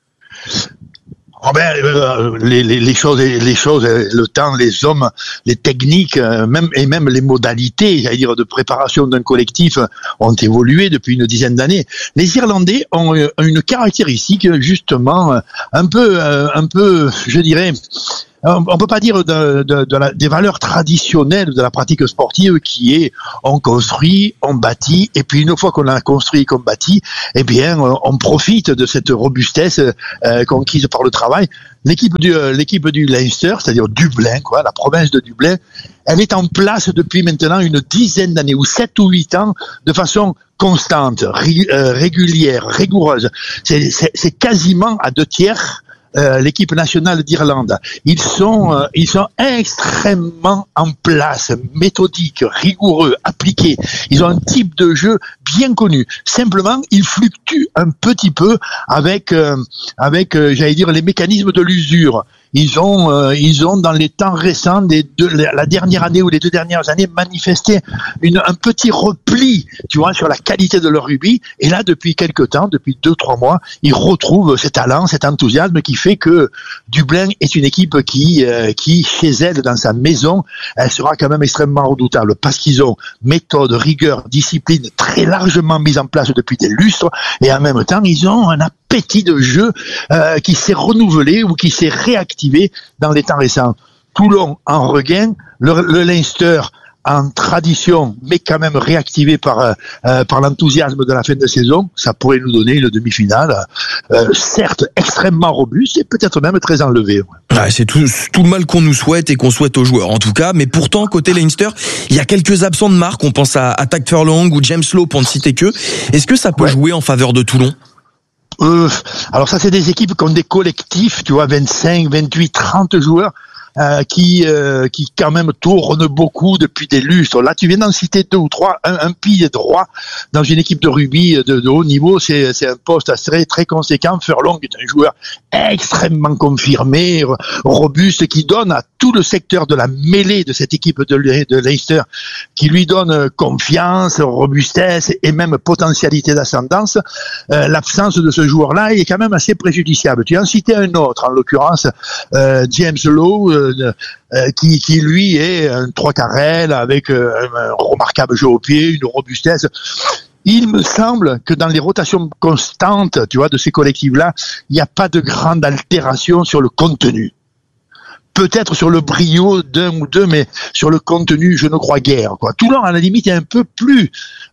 Les choses, le temps, les hommes, les techniques, même les modalités, j'allais dire, de préparation d'un collectif ont évolué depuis une dizaine d'années. Les Irlandais ont une caractéristique, justement, un peu, je dirais, on peut pas dire des valeurs traditionnelles de la pratique sportive qui est on construit, on bâtit, et puis une fois qu'on a construit et qu'on bâtit, eh bien on profite de cette robustesse conquise par le travail. L'équipe du Leinster, c'est-à-dire Dublin, la province de Dublin, elle est en place depuis maintenant une dizaine d'années, ou 7 ou 8 ans, de façon constante, régulière, rigoureuse. C'est quasiment à 2/3 l'équipe nationale d'Irlande. Ils sont extrêmement en place, méthodiques, rigoureux, appliqués. Ils ont un type de jeu bien connu. Simplement, ils fluctuent un petit peu avec j'allais dire, les mécanismes de l'usure. Ils ont dans les temps récents, la dernière année ou les 2 dernières années, manifesté un petit repli, tu vois, sur la qualité de leur rugby. Et là, depuis quelque temps, depuis 2-3 mois, ils retrouvent cet talent, cet enthousiasme qui fait que Dublin est une équipe qui chez elle, dans sa maison, elle sera quand même extrêmement redoutable parce qu'ils ont méthode, rigueur, discipline très largement mise en place depuis des lustres, et en même temps, ils ont un appétit de jeu qui s'est renouvelé ou qui s'est réactivé dans les temps récents. Toulon en regain, le Leinster en tradition, mais quand même réactivé par l'enthousiasme de la fin de saison. Ça pourrait nous donner une demi-finale, certes extrêmement robuste et peut-être même très enlevée. Ouais, c'est tout le mal qu'on nous souhaite et qu'on souhaite aux joueurs en tout cas, mais pourtant côté Leinster, il y a quelques absents de marque, on pense à Tadhg Furlong ou James Lowe pour ne citer que. Est-ce que ça peut jouer en faveur de Toulon ? Alors ça, c'est des équipes qui ont des collectifs, tu vois, 25, 28, 30 joueurs qui quand même tournent beaucoup depuis des lustres. Là, tu viens d'en citer 2 ou 3. Un pilier droit dans une équipe de rugby de haut niveau, c'est un poste assez très conséquent. Furlong est un joueur extrêmement confirmé, robuste, qui donne à tout le secteur de la mêlée de cette équipe de Leinster, qui lui donne confiance, robustesse et même potentialité d'ascendance. L'absence de ce joueur-là est quand même assez préjudiciable. Tu en citais un autre, en l'occurrence James Lowe, qui lui est un 3/4 avec un remarquable jeu au pied, une robustesse. Il me semble que dans les rotations constantes, tu vois, de ces collectifs-là, il n'y a pas de grande altération sur le contenu. Peut-être sur le brio d'un ou deux, mais sur le contenu, je ne crois guère, quoi. Toulon, à la limite, est un peu plus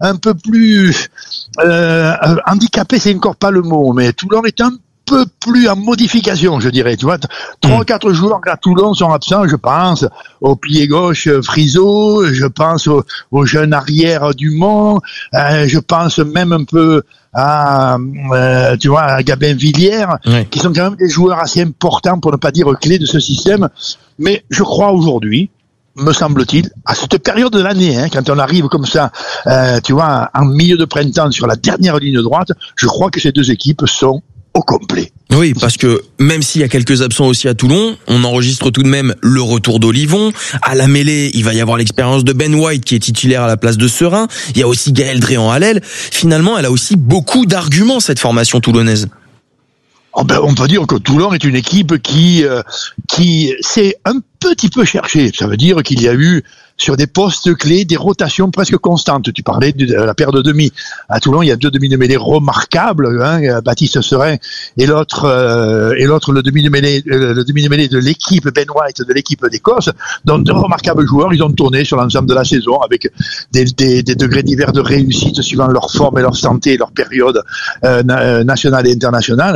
handicapé, c'est encore pas le mot, mais Toulon est un peu plus en modification, je dirais. Tu vois, 3 ou 4 joueurs à Toulon sont absents. Je pense au pilier gauche Friso, je pense au jeune arrière Dumont, je pense même un peu à Gabin Villiers, qui sont quand même des joueurs assez importants, pour ne pas dire clés de ce système. Mais je crois aujourd'hui, me semble-t-il, à cette période de l'année, quand on arrive comme ça, tu vois, en milieu de printemps sur la dernière ligne droite, je crois que ces 2 équipes sont au complet. Oui, parce que même s'il y a quelques absents aussi à Toulon, on enregistre tout de même le retour d'Olivon. À la mêlée, il va y avoir l'expérience de Ben White qui est titulaire à la place de Serin. Il y a aussi Gaël Dréan à l'aile. Finalement, elle a aussi beaucoup d'arguments, cette formation toulonnaise. On peut dire que Toulon est une équipe qui s'est un petit peu cherchée. Ça veut dire qu'il y a eu sur des postes clés, des rotations presque constantes. Tu parlais de la paire de demi. À Toulon, il y a 2 demi de mêlée remarquables, Baptiste Serein et l'autre le demi de mêlée de l'équipe Ben White de l'équipe d'Écosse. Donc 2 remarquables joueurs, ils ont tourné sur l'ensemble de la saison avec des degrés divers de réussite suivant leur forme et leur santé, et leur période nationale et internationale.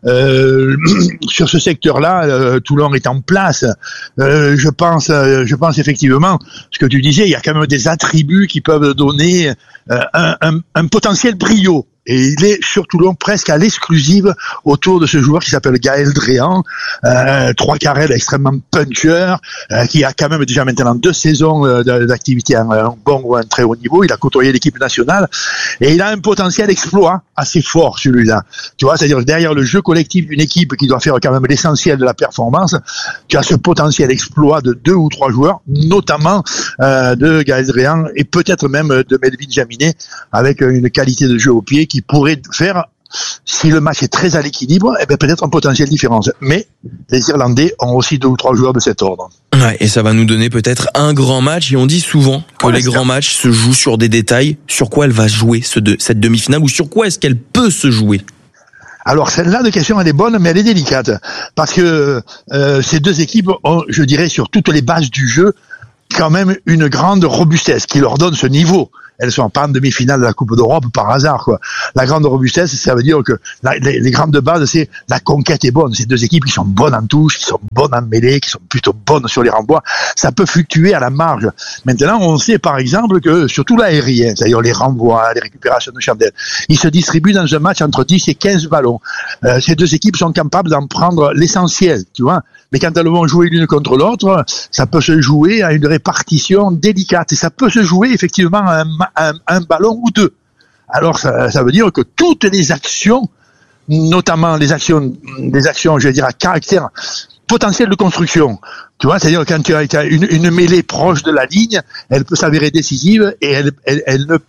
Sur ce secteur-là, Toulon est en place. Je pense effectivement, ce que tu disais, il y a quand même des attributs qui peuvent donner un potentiel brio. Et il est sur Toulon presque à l'exclusive autour de ce joueur qui s'appelle Gaël Dréan, 3 carrés extrêmement puncher, qui a quand même déjà maintenant 2 saisons d'activité à un bon ou un très haut niveau. Il a côtoyé l'équipe nationale et il a un potentiel exploit assez fort, celui-là. Tu vois, c'est-à-dire derrière le jeu collectif d'une équipe qui doit faire quand même l'essentiel de la performance, tu as ce potentiel exploit de 2 ou 3 joueurs, notamment de Gaël Dréan et peut-être même de Melvin Jaminet, avec une qualité de jeu au pied qui pourrait faire, si le match est très à l'équilibre, peut-être un potentiel différence. Mais les Irlandais ont aussi 2 ou 3 joueurs de cet ordre. Ouais, et ça va nous donner peut-être un grand match. Et on dit souvent que les grands matchs se jouent sur des détails. Sur quoi elle va jouer cette demi-finale, ou sur quoi est-ce qu'elle peut se jouer? Alors celle-là de question, elle est bonne, mais elle est délicate. Parce que ces 2 équipes ont, je dirais, sur toutes les bases du jeu, quand même une grande robustesse qui leur donne ce niveau. Elles sont pas en demi-finale de la Coupe d'Europe par hasard, quoi. La grande robustesse, ça veut dire que les grandes bases, c'est la conquête est bonne. Ces 2 équipes qui sont bonnes en touche, qui sont bonnes en mêlée, qui sont plutôt bonnes sur les renvois. Ça peut fluctuer à la marge. Maintenant, on sait par exemple que surtout l'aérien, c'est-à-dire les renvois, les récupérations de chandelles, ils se distribuent dans un match entre 10 et 15 ballons. Ces 2 équipes sont capables d'en prendre l'essentiel, tu vois. Mais quand elles vont jouer l'une contre l'autre, ça peut se jouer à une répartition délicate. Et ça peut se jouer effectivement à un ballon ou 2. Alors ça veut dire que toutes les actions, notamment des actions, je vais dire, à caractère potentiel de construction. Tu vois, c'est-à-dire quand tu as une mêlée proche de la ligne, elle peut s'avérer décisive et elle ne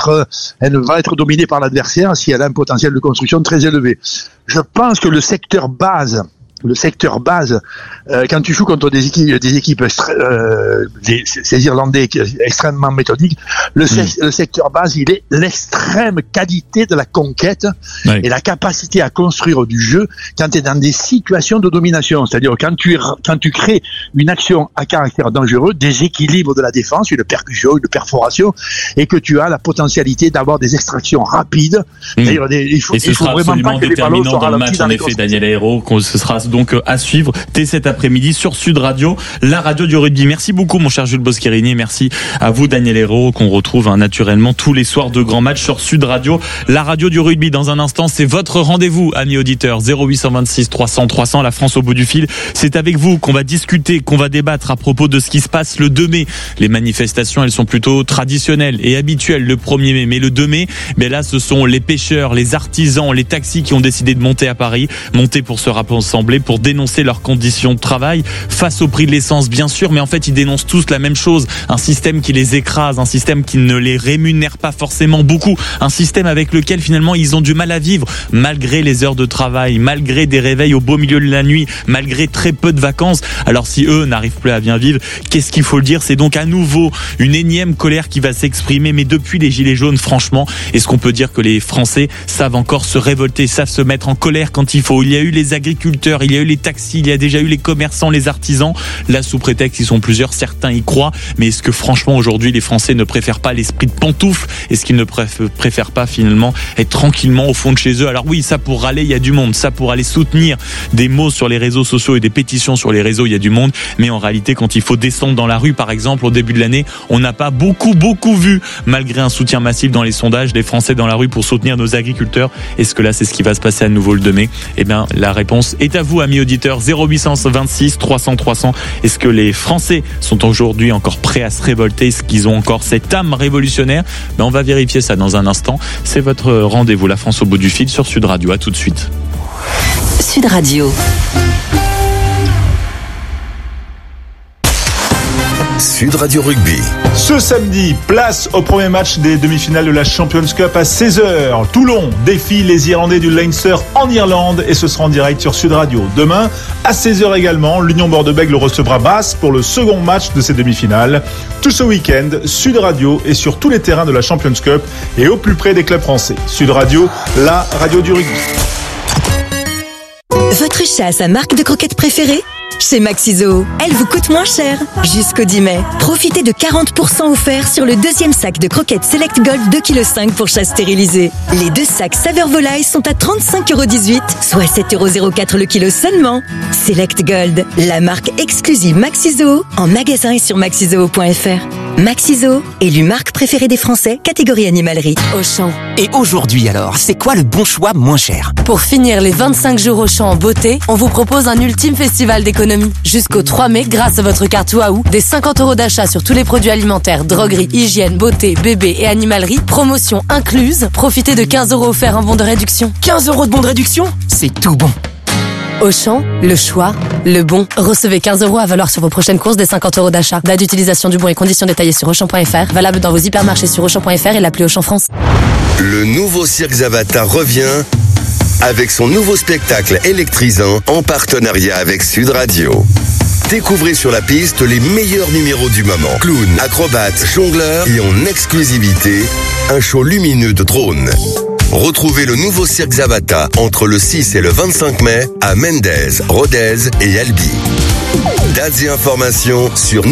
va être dominée par l'adversaire si elle a un potentiel de construction très élevé. Je pense que le secteur base, quand tu joues contre des équipes ces Irlandais extrêmement méthodiques, le secteur base, il est l'extrême qualité de la conquête et la capacité à construire du jeu quand tu es dans des situations de domination. C'est-à-dire quand tu crées une action à caractère dangereux, des équilibres de la défense, une percussion, une perforation, et que tu as la potentialité d'avoir des extractions rapides. C'est-à-dire, il faut vraiment pas que les ballons soient dans le match, en effet, Daniel Ayrault, ce sera donc à suivre dès cet après-midi sur Sud Radio, la radio du rugby. Merci beaucoup mon cher Jules Boscherini, merci à vous Daniel Ayrault, qu'on retrouve naturellement tous les soirs de grands matchs sur Sud Radio, la radio du rugby. Dans un instant, c'est votre rendez-vous, amis auditeurs, 0826 300 300, la France au bout du fil. C'est avec vous qu'on va discuter, qu'on va débattre à propos de ce qui se passe le 2 mai. Les manifestations, elles sont plutôt traditionnelles et habituelles le 1er mai, mais le 2 mai, là ce sont les pêcheurs, les artisans, les taxis qui ont décidé de monter à Paris, monter pour se rassembler, pour dénoncer leurs conditions de travail face au prix de l'essence, bien sûr, mais en fait ils dénoncent tous la même chose, un système qui les écrase, un système qui ne les rémunère pas forcément beaucoup, un système avec lequel finalement ils ont du mal à vivre, malgré les heures de travail, malgré des réveils au beau milieu de la nuit, malgré très peu de vacances. Alors si eux n'arrivent plus à bien vivre, qu'est-ce qu'il faut le dire? C'est donc à nouveau une énième colère qui va s'exprimer, mais depuis les Gilets jaunes, franchement, est-ce qu'on peut dire que les Français savent encore se révolter, savent se mettre en colère quand il faut? Il y a eu les agriculteurs, il y a eu les taxis, il y a déjà eu les commerçants, les artisans. Là, sous prétexte, ils sont plusieurs, certains y croient. Mais est-ce que franchement, aujourd'hui, les Français ne préfèrent pas l'esprit de pantoufle? Est-ce qu'ils ne préfèrent pas finalement être tranquillement au fond de chez eux? Alors oui, ça pour râler, il y a du monde. Ça pour aller soutenir des mots sur les réseaux sociaux et des pétitions sur les réseaux, il y a du monde. Mais en réalité, quand il faut descendre dans la rue, par exemple, au début de l'année, on n'a pas beaucoup vu, malgré un soutien massif dans les sondages, des Français dans la rue pour soutenir nos agriculteurs. Est-ce que là, c'est ce qui va se passer à nouveau le 2 mai? Eh bien, la réponse est à vous, amis auditeurs. 0826 300 300. Est-ce que les Français sont aujourd'hui encore prêts à se révolter? Est-ce qu'ils ont encore cette âme révolutionnaire? On va vérifier ça dans un instant. C'est votre rendez-vous, la France au bout du fil sur Sud Radio. À tout de suite. Sud Radio. Sud Radio Rugby. Ce samedi, place au premier match des demi-finales de la Champions Cup à 16h. Toulon défie les Irlandais du Leinster en Irlande et ce sera en direct sur Sud Radio. Demain, à 16h également, l'Union Bordeaux-Bègles recevra Bath pour le second match de ces demi-finales. Tout ce week-end, Sud Radio est sur tous les terrains de la Champions Cup et au plus près des clubs français. Sud Radio, la radio du rugby. Votre chat a sa marque de croquettes préférée ? Chez Maxiso, elle vous coûte moins cher. Jusqu'au 10 mai, profitez de 40% offerts sur le deuxième sac de croquettes Select Gold 2,5 kg pour chat stérilisé. Les 2 sacs saveur volaille sont à 35,18 €, soit 7,04 € le kilo seulement. Select Gold, la marque exclusive Maxiso, en magasin et sur maxizoo.fr. Maxiso, élu marque préférée des Français, catégorie animalerie. Auchan. Et aujourd'hui alors, c'est quoi le bon choix moins cher ? Pour finir les 25 jours Auchan en beauté, on vous propose un ultime festival d'économie. Jusqu'au 3 mai, grâce à votre carte Waouh, des 50 € d'achat sur tous les produits alimentaires, droguerie, hygiène, beauté, bébé et animalerie, promotion incluse. Profitez de 15 € offerts en bon de réduction. 15 € de bon de réduction ? C'est tout bon. Auchan, le choix, le bon. Recevez 15 € à valoir sur vos prochaines courses des 50 € d'achat. Date d'utilisation du bon et conditions détaillées sur Auchan.fr. Valable dans vos hypermarchés sur Auchan.fr et l'appli Auchan France. Le nouveau Cirque Zavata revient avec son nouveau spectacle électrisant en partenariat avec Sud Radio. Découvrez sur la piste les meilleurs numéros du moment. Clowns, acrobates, jongleurs et en exclusivité, un show lumineux de drones. Retrouvez le nouveau Cirque Zavata entre le 6 et le 25 mai à Mendez, Rodez et Albi. Dates et informations sur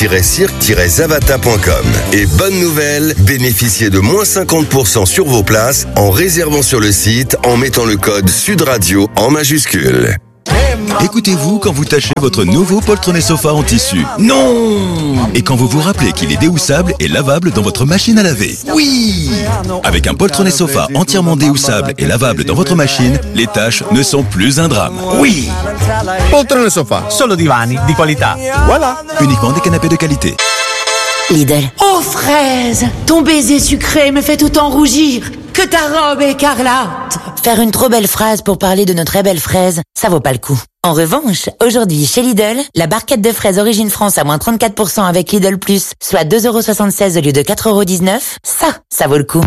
nouveau-cirque-zavata.com. Et bonne nouvelle, bénéficiez de moins 50% sur vos places en réservant sur le site en mettant le code Sud Radio en majuscule. Écoutez-vous quand vous tâchez votre nouveau poltronnet sofa en tissu. Non! Et quand vous vous rappelez qu'il est déhoussable et lavable dans votre machine à laver. Oui! Avec un poltronnet sofa entièrement déhoussable et lavable dans votre machine, les tâches ne sont plus un drame. Oui! Poltronnet sofa, solo divani di qualità. Voilà! Uniquement des canapés de qualité. Lidl. Oh fraise, ton baiser sucré me fait tout en rougir. Que ta robe écarlate. Faire une trop belle phrase pour parler de nos très belles fraises, ça vaut pas le coup. En revanche, aujourd'hui chez Lidl, la barquette de fraises Origine France à moins 34% avec Lidl Plus, soit 2,76 € au lieu de 4,19 €, ça vaut le coup.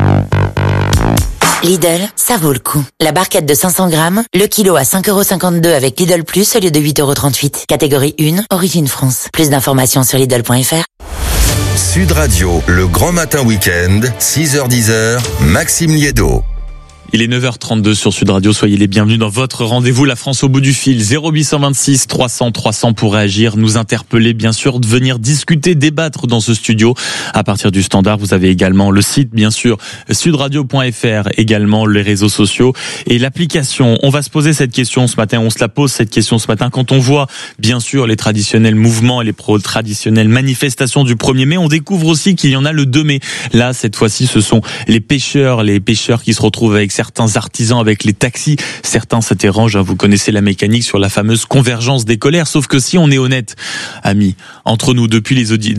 Lidl, ça vaut le coup. La barquette de 500 grammes, le kilo à 5,52 € avec Lidl Plus au lieu de 8,38 €. Catégorie 1, Origine France. Plus d'informations sur Lidl.fr. Sud Radio, le grand matin week-end, 6h-10h, Maxime Liédo. Il est 9h32 sur Sud Radio, soyez les bienvenus dans votre rendez-vous La France au bout du fil, 0826 300 300 pour réagir, nous interpeller bien sûr, de venir discuter, débattre dans ce studio. À partir du standard, vous avez également le site bien sûr, sudradio.fr, également les réseaux sociaux et l'application. On va se poser cette question ce matin, on se la pose cette question ce matin quand on voit bien sûr les traditionnels mouvements et les traditionnelles manifestations du 1er mai, on découvre aussi qu'il y en a le 2 mai. Là, cette fois-ci, ce sont les pêcheurs qui se retrouvent avec certains artisans, avec les taxis. Certains s'interrogent, vous connaissez la mécanique sur la fameuse convergence des colères. Sauf que si on est honnête, amis, entre nous, depuis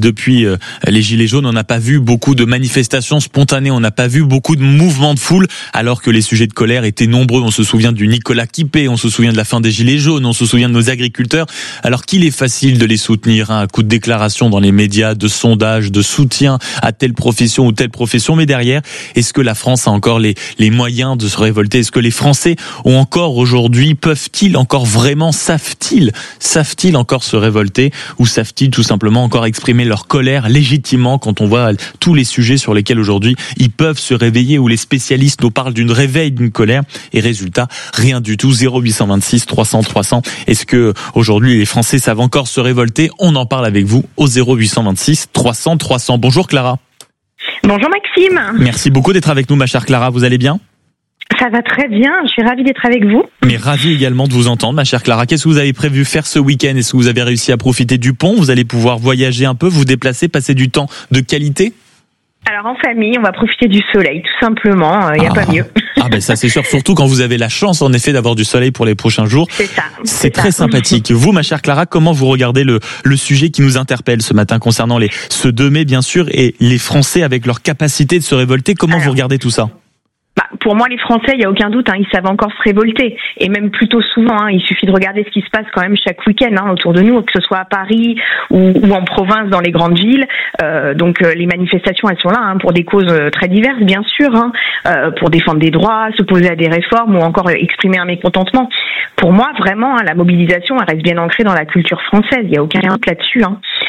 les Gilets jaunes, on n'a pas vu beaucoup de manifestations spontanées, on n'a pas vu beaucoup de mouvements de foule, alors que les sujets de colère étaient nombreux. On se souvient du Nicolas Quipé, on se souvient de la fin des Gilets jaunes, on se souvient de nos agriculteurs. Alors qu'il est facile de les soutenir, à coup de déclaration dans les médias, de sondages, de soutien à telle profession ou telle profession, mais derrière, est-ce que la France a encore les moyens de se révolter? Est-ce que les Français ont encore aujourd'hui, peuvent-ils encore vraiment, savent-ils encore se révolter, ou savent-ils tout simplement encore exprimer leur colère légitimement quand on voit tous les sujets sur lesquels aujourd'hui ils peuvent se réveiller, où les spécialistes nous parlent d'une réveil d'une colère et résultat, rien du tout. 0826 300 300. Est-ce que aujourd'hui les Français savent encore se révolter? On en parle avec vous au 0826 300 300. Bonjour Clara. Bonjour Maxime. Merci beaucoup d'être avec nous ma chère Clara, vous allez bien? Ça va très bien, je suis ravie d'être avec vous. Mais ravi également de vous entendre, ma chère Clara. Qu'est-ce que vous avez prévu faire ce week-end? Est-ce que vous avez réussi à profiter du pont? Vous allez pouvoir voyager un peu, vous déplacer, passer du temps de qualité? Alors en famille, on va profiter du soleil, tout simplement, il n'y a pas mieux. Ah ben ça c'est sûr, surtout quand vous avez la chance en effet d'avoir du soleil pour les prochains jours. C'est ça. C'est très sympathique. Vous, ma chère Clara, comment vous regardez le sujet qui nous interpelle ce matin concernant ce 2 mai bien sûr et les Français avec leur capacité de se révolter? Comment vous regardez tout ça? Pour moi, les Français, il n'y a aucun doute, ils savent encore se révolter. Et même plutôt souvent, il suffit de regarder ce qui se passe quand même chaque week-end autour de nous, que ce soit à Paris ou en province, dans les grandes villes. Donc les manifestations, elles sont là pour des causes très diverses, bien sûr, pour défendre des droits, s'opposer à des réformes ou encore exprimer un mécontentement. Pour moi, vraiment, la mobilisation, elle reste bien ancrée dans la culture française. Il n'y a aucun doute là-dessus.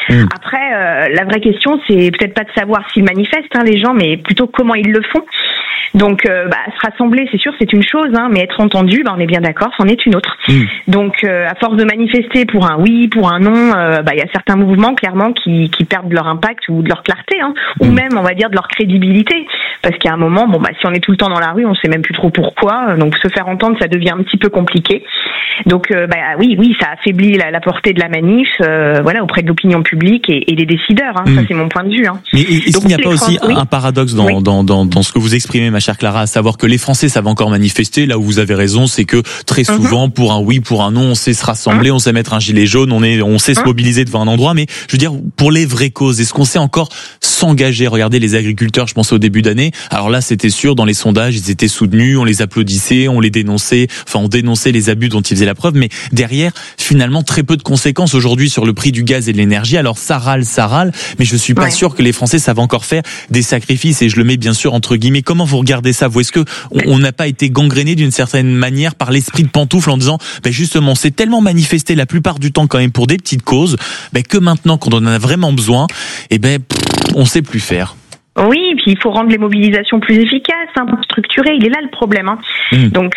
Après, la vraie question, c'est peut-être pas de savoir s'ils manifestent, les gens, mais plutôt comment ils le font. Donc, se rassembler, c'est sûr, c'est une chose, mais être entendu, on est bien d'accord, c'en est une autre. Donc, à force de manifester pour un oui, pour un non, y a certains mouvements, clairement, qui perdent leur impact ou de leur clarté, ou même, on va dire, de leur crédibilité. Parce qu'à un moment, si on est tout le temps dans la rue, on sait même plus trop pourquoi. Donc, se faire entendre, ça devient un petit peu compliqué. Donc, oui, ça affaiblit la portée de la manif, auprès de l'opinion publique et des décideurs. Ça, c'est mon point de vue. Mais est-ce qu'il n'y a pas aussi un paradoxe dans ce que vous exprimez, ma chère Clara, à savoir que les Français savent encore manifester, là où vous avez raison, c'est que très souvent, pour un oui, pour un non, on sait se rassembler, on sait mettre un gilet jaune, on sait se mobiliser devant un endroit, mais je veux dire, pour les vraies causes, est-ce qu'on sait encore s'engager? Regardez les agriculteurs, je pense au début d'année, alors là, c'était sûr, dans les sondages, ils étaient soutenus, on les applaudissait, on les dénonçait, on dénonçait les abus dont ils faisaient la preuve, mais derrière, finalement, très peu de conséquences aujourd'hui sur le prix du gaz et de l'énergie. Alors ça râle, mais je suis pas sûr que les Français savent encore faire des sacrifices, et je le mets bien sûr entre guillemets. Comment vous regardez ça, vous? Est-ce que on n'a pas été gangréné d'une certaine manière par l'esprit de pantoufle en disant, justement, c'est tellement manifesté la plupart du temps quand même pour des petites causes, que maintenant, quand on en a vraiment besoin, on sait plus faire. Oui, puis il faut rendre les mobilisations plus efficaces, structurées. Il est là le problème. Donc,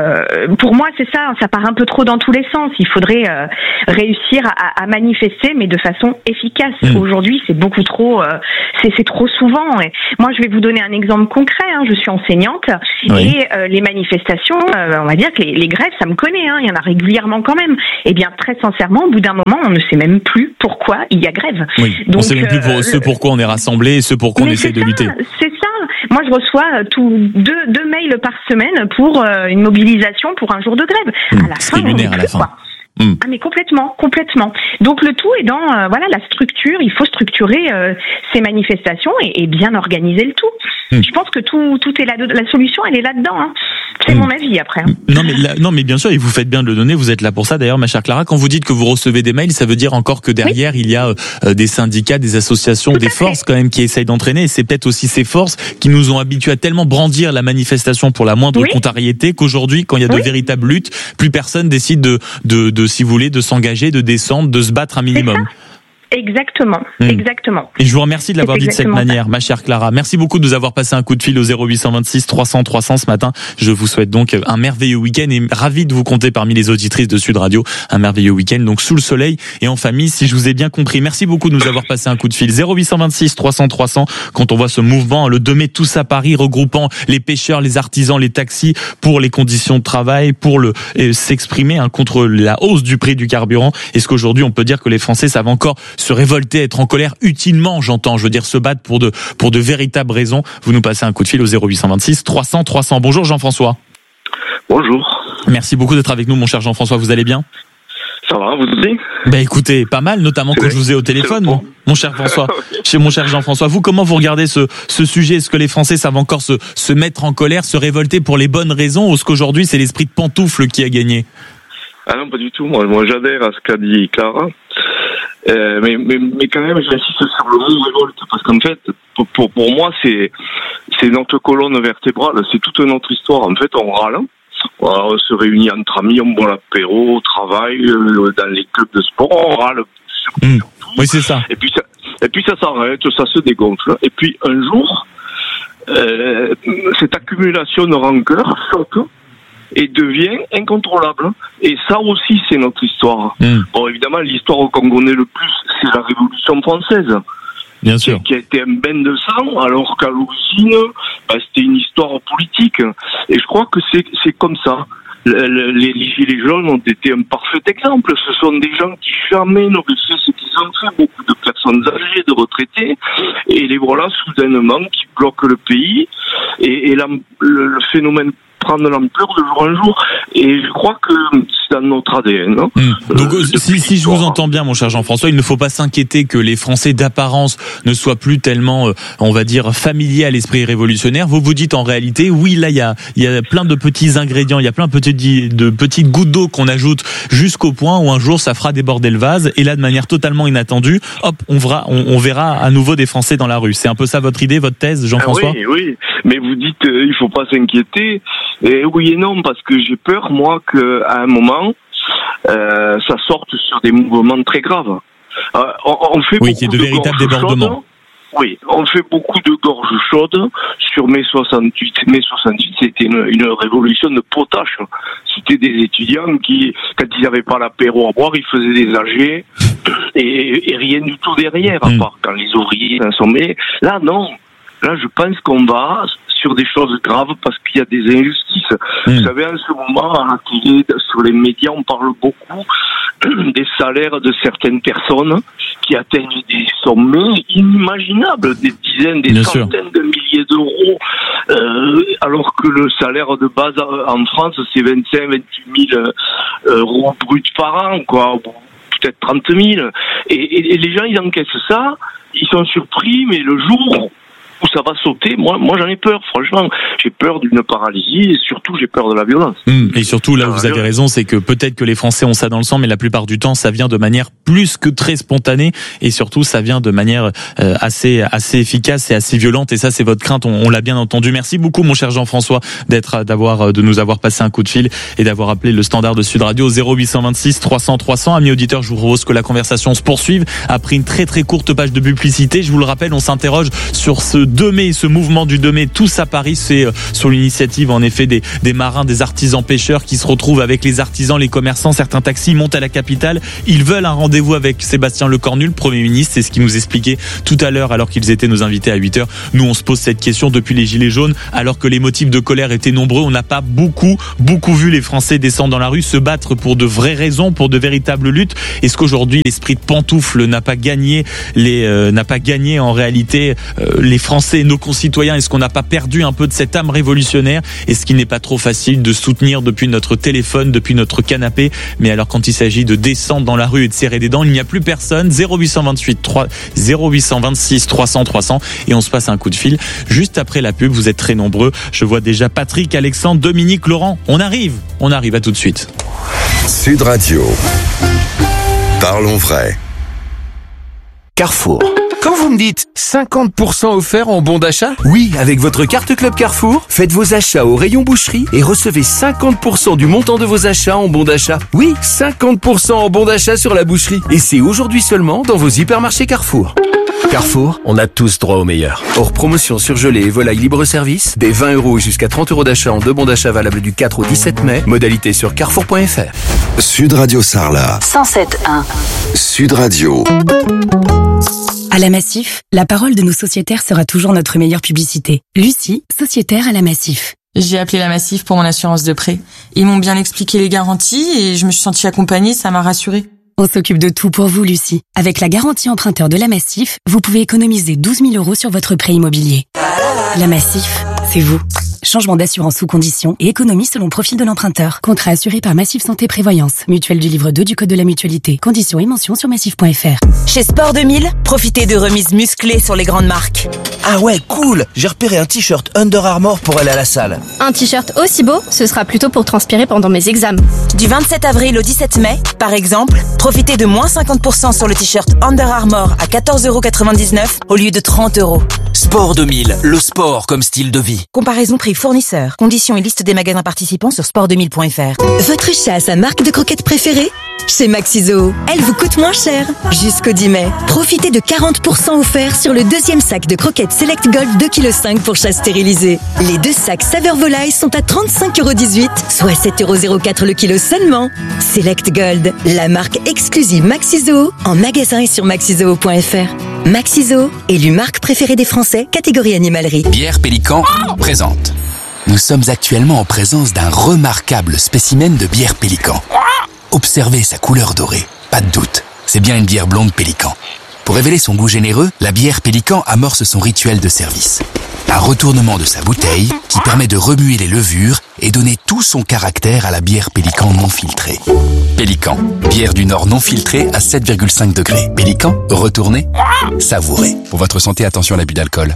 pour moi, c'est ça. Ça part un peu trop dans tous les sens. Il faudrait réussir à manifester, mais de façon efficace. Aujourd'hui, c'est beaucoup trop. C'est trop souvent. Et moi, je vais vous donner un exemple concret. Je suis enseignante et les manifestations, on va dire que les grèves, ça me connaît. Il y en a régulièrement quand même. Eh bien, très sincèrement, au bout d'un moment, on ne sait même plus pourquoi il y a grève. Oui. Donc, on ne sait même plus ce pourquoi on est rassemblés et ce pourquoi on essaie de lutter. C'est ça. Moi, je reçois deux mails par semaine pour une mobilisation pour un jour de grève. À la fin, on est plus, quoi. Ah, mais complètement. Donc le tout est dans la structure. Il faut structurer ces manifestations et bien organiser le tout. Je pense que tout est là. La solution, elle est là-dedans. C'est mon avis après. Non, mais bien sûr, et vous faites bien de le donner. Vous êtes là pour ça, d'ailleurs, ma chère Clara. Quand vous dites que vous recevez des mails, ça veut dire encore que derrière, il y a des syndicats, des associations, des forces quand même qui essayent d'entraîner. Et c'est peut-être aussi ces forces qui nous ont habitués à tellement brandir la manifestation pour la moindre contrariété qu'aujourd'hui, quand il y a de véritables luttes, plus personne décide de, si vous voulez, de s'engager, de descendre, de se battre un minimum. Exactement. Et je vous remercie de l'avoir dit de cette manière, ma chère Clara. Merci beaucoup de nous avoir passé un coup de fil au 0826 300 300 ce matin. Je vous souhaite donc un merveilleux week-end et ravi de vous compter parmi les auditrices de Sud Radio. Un merveilleux week-end, donc sous le soleil et en famille, si je vous ai bien compris. Merci beaucoup de nous avoir passé un coup de fil. 0826 300 300. Quand on voit ce mouvement, le 2 mai, tous à Paris, regroupant les pêcheurs, les artisans, les taxis pour les conditions de travail, pour s'exprimer contre la hausse du prix du carburant. Est-ce qu'aujourd'hui on peut dire que les Français savent encore se révolter, être en colère utilement, je veux dire se battre pour de véritables raisons? Vous nous passez un coup de fil au 0826 300 300. Bonjour Jean-François. Bonjour. Merci beaucoup d'être avec nous, mon cher Jean-François. Vous allez bien? Ça va, vous aussi? Écoutez, pas mal, notamment quand je vous ai au téléphone, mon cher François. Chez mon cher Jean-François, vous, comment vous regardez ce sujet? Est-ce que les Français savent encore se mettre en colère, se révolter pour les bonnes raisons, ou est-ce qu'aujourd'hui c'est l'esprit de pantoufle qui a gagné? Ah non, pas du tout. Moi j'adhère à ce qu'a dit Clara. Mais quand même, j'insiste sur le mot révolte, parce qu'en fait, pour moi, c'est notre colonne vertébrale, c'est toute notre histoire. En fait, on râle, on se réunit entre amis, on boit l'apéro, au travail, dans les clubs de sport, on râle. Oui, c'est ça. Et puis ça s'arrête, ça se dégonfle. Et puis un jour, cette accumulation de rancœur choque et devient incontrôlable. Et ça aussi, c'est notre histoire. Bon, évidemment, l'histoire qu'on connaît le plus, c'est la Révolution française. Bien sûr. Qui a été un bain de sang, alors qu'à l'origine, c'était une histoire politique. Et je crois que c'est comme ça. Les gilets jaunes ont été un parfait exemple. Ce sont des gens qui jamais n'auraient fait ce qu'ils ont fait. Beaucoup de personnes âgées, de retraités. Et les voilà soudainement qui bloquent le pays. Et le phénomène prendre l'ampleur de jour en jour. Et je crois que c'est dans notre ADN. Hein. Donc si je vous entends bien, mon cher Jean-François, il ne faut pas s'inquiéter que les Français d'apparence ne soient plus tellement, on va dire, familiers à l'esprit révolutionnaire. Vous vous dites en réalité, oui, là il y a plein de petits ingrédients, il y a plein de petites gouttes d'eau qu'on ajoute jusqu'au point où un jour ça fera déborder le vase. Et là, de manière totalement inattendue, hop, on verra à nouveau des Français dans la rue. C'est un peu ça votre idée, votre thèse, Jean-François ? Oui. Mais vous dites il faut pas s'inquiéter. Et oui et non, parce que j'ai peur, moi, qu'à un moment, ça sorte sur des mouvements très graves. On fait qu'il y ait de véritables débordements. Oui, on fait beaucoup de gorges chaudes. Sur mai 68, c'était une révolution de potache. C'était des étudiants qui, quand ils n'avaient pas l'apéro à boire, ils faisaient des AG et rien du tout derrière, à part quand les ouvriers s'assommaient. Là, non. Là, je pense qu'on va sur des choses graves parce qu'il y a des injustices. Vous savez, en ce moment, à la télé, sur les médias, on parle beaucoup des salaires de certaines personnes qui atteignent des sommets inimaginables, des dizaines, des centaines de milliers d'euros, alors que le salaire de base en France, c'est 25, 28 000 euros bruts par an, quoi, peut-être 30 000. Et les gens, ils encaissent ça, ils sont surpris, mais le jour où ça va sauter, moi j'en ai peur, franchement. J'ai peur d'une paralysie et surtout j'ai peur de la violence. Et surtout là où vous avez raison, c'est que peut-être que les Français ont ça dans le sang, mais la plupart du temps ça vient de manière plus que très spontanée et surtout ça vient de manière assez efficace et assez violente, et ça c'est votre crainte, on l'a bien entendu. Merci beaucoup mon cher Jean-François de nous avoir passé un coup de fil et d'avoir appelé le standard de Sud Radio 0826 300 300. Amis auditeurs, je vous propose que la conversation se poursuive après une très très courte page de publicité. Je vous le rappelle, on s'interroge sur ce 2 mai, ce mouvement du 2 mai, tous à Paris, c'est sur l'initiative en effet des marins, des artisans pêcheurs qui se retrouvent avec les artisans, les commerçants. Certains taxis montent à la capitale, ils veulent un rendez-vous avec Sébastien Lecornu, le Premier ministre. C'est ce qu'il nous expliquait tout à l'heure alors qu'ils étaient nos invités à 8h. Nous on se pose cette question depuis les Gilets jaunes, alors que les motifs de colère étaient nombreux. On n'a pas beaucoup vu les Français descendre dans la rue, se battre pour de vraies raisons, pour de véritables luttes. Est-ce qu'aujourd'hui l'esprit de pantoufle n'a pas gagné en réalité les Français, nos concitoyens? Est-ce qu'on n'a pas perdu un peu de cette âme révolutionnaire? Est-ce qu'il n'est pas trop facile de soutenir depuis notre téléphone, depuis notre canapé? Mais alors quand il s'agit de descendre dans la rue et de serrer des dents, il n'y a plus personne. 0826 300 300 et on se passe un coup de fil juste après la pub. Vous êtes très nombreux. Je vois déjà Patrick, Alexandre, Dominique, Laurent. On arrive à tout de suite. Sud Radio. Parlons vrai. Carrefour. Quand vous me dites 50% offert en bon d'achat, oui, avec votre carte Club Carrefour, faites vos achats au rayon boucherie et recevez 50% du montant de vos achats en bon d'achat. Oui, 50% en bon d'achat sur la boucherie. Et c'est aujourd'hui seulement dans vos hypermarchés Carrefour. Carrefour, on a tous droit au meilleur. Hors promotion surgelée et volaille libre-service, des 20 € jusqu'à 30 € d'achat en 2 bons d'achat valables du 4 au 17 mai. Modalité sur carrefour.fr. Sud Radio Sarlat. 107.1. Sud Radio. À la Massif, la parole de nos sociétaires sera toujours notre meilleure publicité. Lucie, sociétaire à la Massif. J'ai appelé la Massif pour mon assurance de prêt. Ils m'ont bien expliqué les garanties et je me suis sentie accompagnée, ça m'a rassurée. On s'occupe de tout pour vous, Lucie. Avec la garantie emprunteur de la Massif, vous pouvez économiser 12 000 € sur votre prêt immobilier. La Massif, c'est vous. Changement d'assurance sous condition et économie selon profil de l'emprunteur. Contrat assuré par Massif Santé Prévoyance. Mutuelle du livre 2 du Code de la Mutualité. Conditions et mentions sur massif.fr. Chez Sport 2000, profitez de remises musclées sur les grandes marques. Ah ouais, cool! J'ai repéré un t-shirt Under Armour pour aller à la salle. Un t-shirt aussi beau, ce sera plutôt pour transpirer pendant mes examens. Du 27 avril au 17 mai, par exemple, profitez de moins 50% sur le t-shirt Under Armour à 14,99 € au lieu de 30 €. Sport 2000, le sport comme style de vie. Comparaison prix fournisseur. Conditions et liste des magasins participants sur sport2000.fr. Votre chat a sa marque de croquettes préférée? Chez Maxiso, elle vous coûte moins cher. Jusqu'au 10 mai, profitez de 40% offerts sur le 2e sac de croquettes Select Gold 2,5 kg pour chat stérilisé. Les 2 sacs saveur volaille sont à 35,18 €, soit 7,04 € le kilo seulement. Select Gold, la marque exclusive Maxiso, en magasin et sur maxiso.fr. Maxiso, élu marque préférée des Français, catégorie animalerie. Bière Pélican présente. Nous sommes actuellement en présence d'un remarquable spécimen de bière Pélican. Observez sa couleur dorée. Pas de doute, c'est bien une bière blonde Pélican. Pour révéler son goût généreux, la bière Pélican amorce son rituel de service. Un retournement de sa bouteille qui permet de remuer les levures et donner tout son caractère à la bière Pélican non filtrée. Pélican, bière du Nord non filtrée à 7,5 degrés. Pélican, retournez, savourez. Pour votre santé, attention à l'abus d'alcool.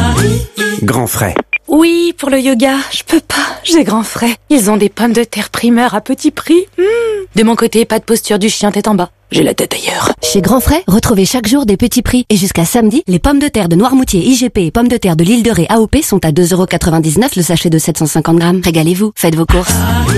Grand Frais. Oui, pour le yoga, je peux pas, j'ai Grand Frais. Ils ont des pommes de terre primeurs à petit prix. De mon côté, pas de posture du chien tête en bas. J'ai la tête ailleurs. Chez Grand Frais, retrouvez chaque jour des petits prix. Et jusqu'à samedi, les pommes de terre de Noirmoutier IGP et pommes de terre de l'île de Ré AOP sont à 2,99€ le sachet de 750 grammes. Régalez-vous, faites vos courses.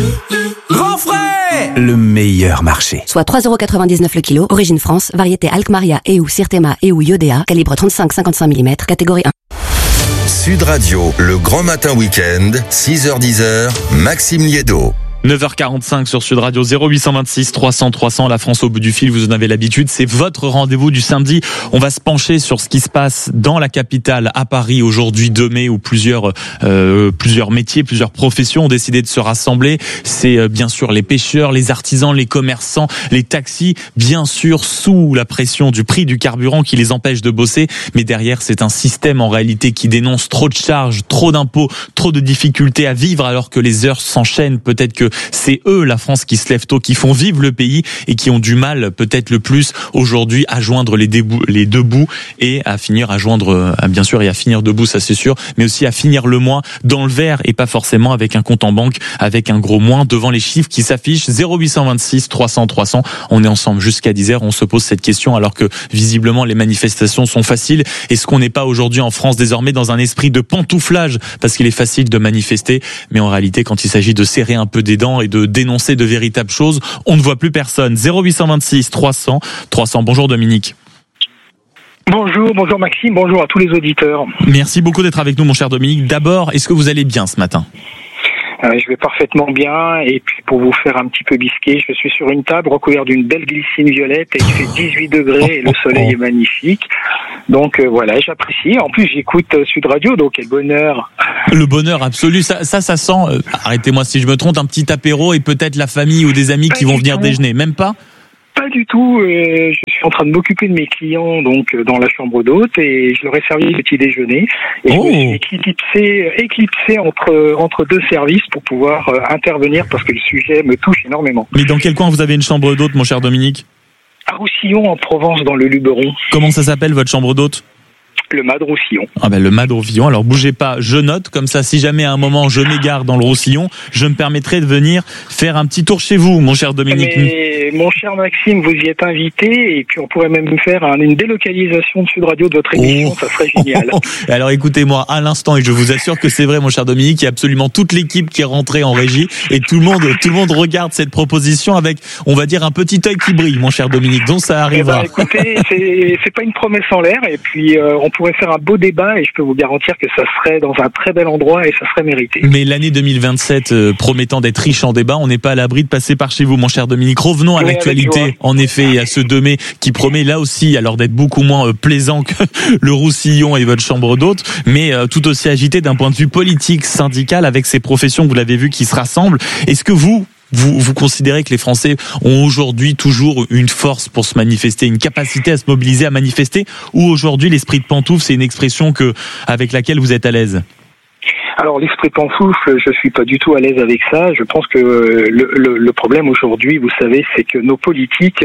Grand Frais, le meilleur marché. Soit 3,99€ le kilo, origine France, variété Alkmaria et ou Sirtema et ou Iodea, calibre 35-55 mm, catégorie 1. Sud Radio, le grand matin week-end, 6h-10h, Maxime Liédo. 9h45 sur Sud Radio, 0826 300 300, la France au bout du fil, vous en avez l'habitude, c'est votre rendez-vous du samedi. On va se pencher sur ce qui se passe dans la capitale, à Paris, aujourd'hui 2 mai, où plusieurs métiers, plusieurs professions ont décidé de se rassembler. C'est bien sûr les pêcheurs, les artisans, les commerçants, les taxis, bien sûr sous la pression du prix du carburant qui les empêche de bosser. Mais derrière, c'est un système en réalité qui dénonce trop de charges, trop d'impôts, trop de difficultés à vivre alors que les heures s'enchaînent. Peut-être que c'est eux, la France, qui se lève tôt, qui font vivre le pays et qui ont du mal, peut-être le plus aujourd'hui, à joindre les deux bouts et à finir à joindre, bien sûr, et à finir debout, ça c'est sûr, mais aussi à finir le mois dans le vert et pas forcément avec un compte en banque, avec un gros moins devant les chiffres qui s'affichent. 0826 300 300. On est ensemble jusqu'à 10h. On se pose cette question alors que visiblement les manifestations sont faciles. Est-ce qu'on n'est pas aujourd'hui en France désormais dans un esprit de pantouflage parce qu'il est facile de manifester, mais en réalité quand il s'agit de serrer un peu des dents et de dénoncer de véritables choses, on ne voit plus personne. 0826 300 300. Bonjour Dominique. Bonjour Maxime, bonjour à tous les auditeurs. Merci beaucoup d'être avec nous mon cher Dominique. D'abord, est-ce que vous allez bien ce matin ? Je vais parfaitement bien, et puis pour vous faire un petit peu bisquer, je suis sur une table recouverte d'une belle glycine violette et il fait 18 degrés et le soleil est magnifique. Donc voilà, j'apprécie. En plus, j'écoute Sud Radio, donc quel bonheur. Le bonheur absolu, ça sent, arrêtez-moi si je me trompe, un petit apéro et peut-être la famille ou des amis qui vont venir déjeuner, même pas ? Pas du tout. Je suis en train de m'occuper de mes clients donc dans la chambre d'hôte et je leur ai servi le petit déjeuner. Et je me suis éclipsé entre deux services pour pouvoir intervenir parce que le sujet me touche énormément. Mais dans quel coin vous avez une chambre d'hôte, mon cher Dominique ? À Roussillon, en Provence, dans le Luberon. Comment ça s'appelle votre chambre d'hôte ? Le Mât de Roussillon. Ah ben le Mât de Roussillon. Alors bougez pas, je note comme ça. Si jamais à un moment je m'égare dans le Roussillon, je me permettrai de venir faire un petit tour chez vous, mon cher Dominique. Mais mon cher Maxime, vous y êtes invité et puis on pourrait même faire une délocalisation de Sud Radio de votre émission. Ça serait génial. Alors écoutez-moi à l'instant et je vous assure que c'est vrai, mon cher Dominique. Il y a absolument toute l'équipe qui est rentrée en régie et tout le monde regarde cette proposition avec, on va dire, un petit œil qui brille, mon cher Dominique. Donc ça arrivera. Écoutez, c'est pas une promesse en l'air et puis on pourrait faire un beau débat et je peux vous garantir que ça serait dans un très bel endroit et ça serait mérité. Mais l'année 2027 promettant d'être riche en débat, on n'est pas à l'abri de passer par chez vous, mon cher Dominique. Revenons à l'actualité, en effet, et à ce 2 mai qui promet là aussi alors d'être beaucoup moins plaisant que le Roussillon et votre chambre d'hôte, mais tout aussi agité d'un point de vue politique, syndical, avec ces professions, vous l'avez vu, qui se rassemblent. Est-ce que vous considérez que les Français ont aujourd'hui toujours une force pour se manifester, une capacité à se mobiliser, à manifester, ou aujourd'hui l'esprit de pantoufle, c'est une expression avec laquelle vous êtes à l'aise ? Alors l'esprit pantoufle, je suis pas du tout à l'aise avec ça. Je pense que le problème aujourd'hui, vous savez, c'est que nos politiques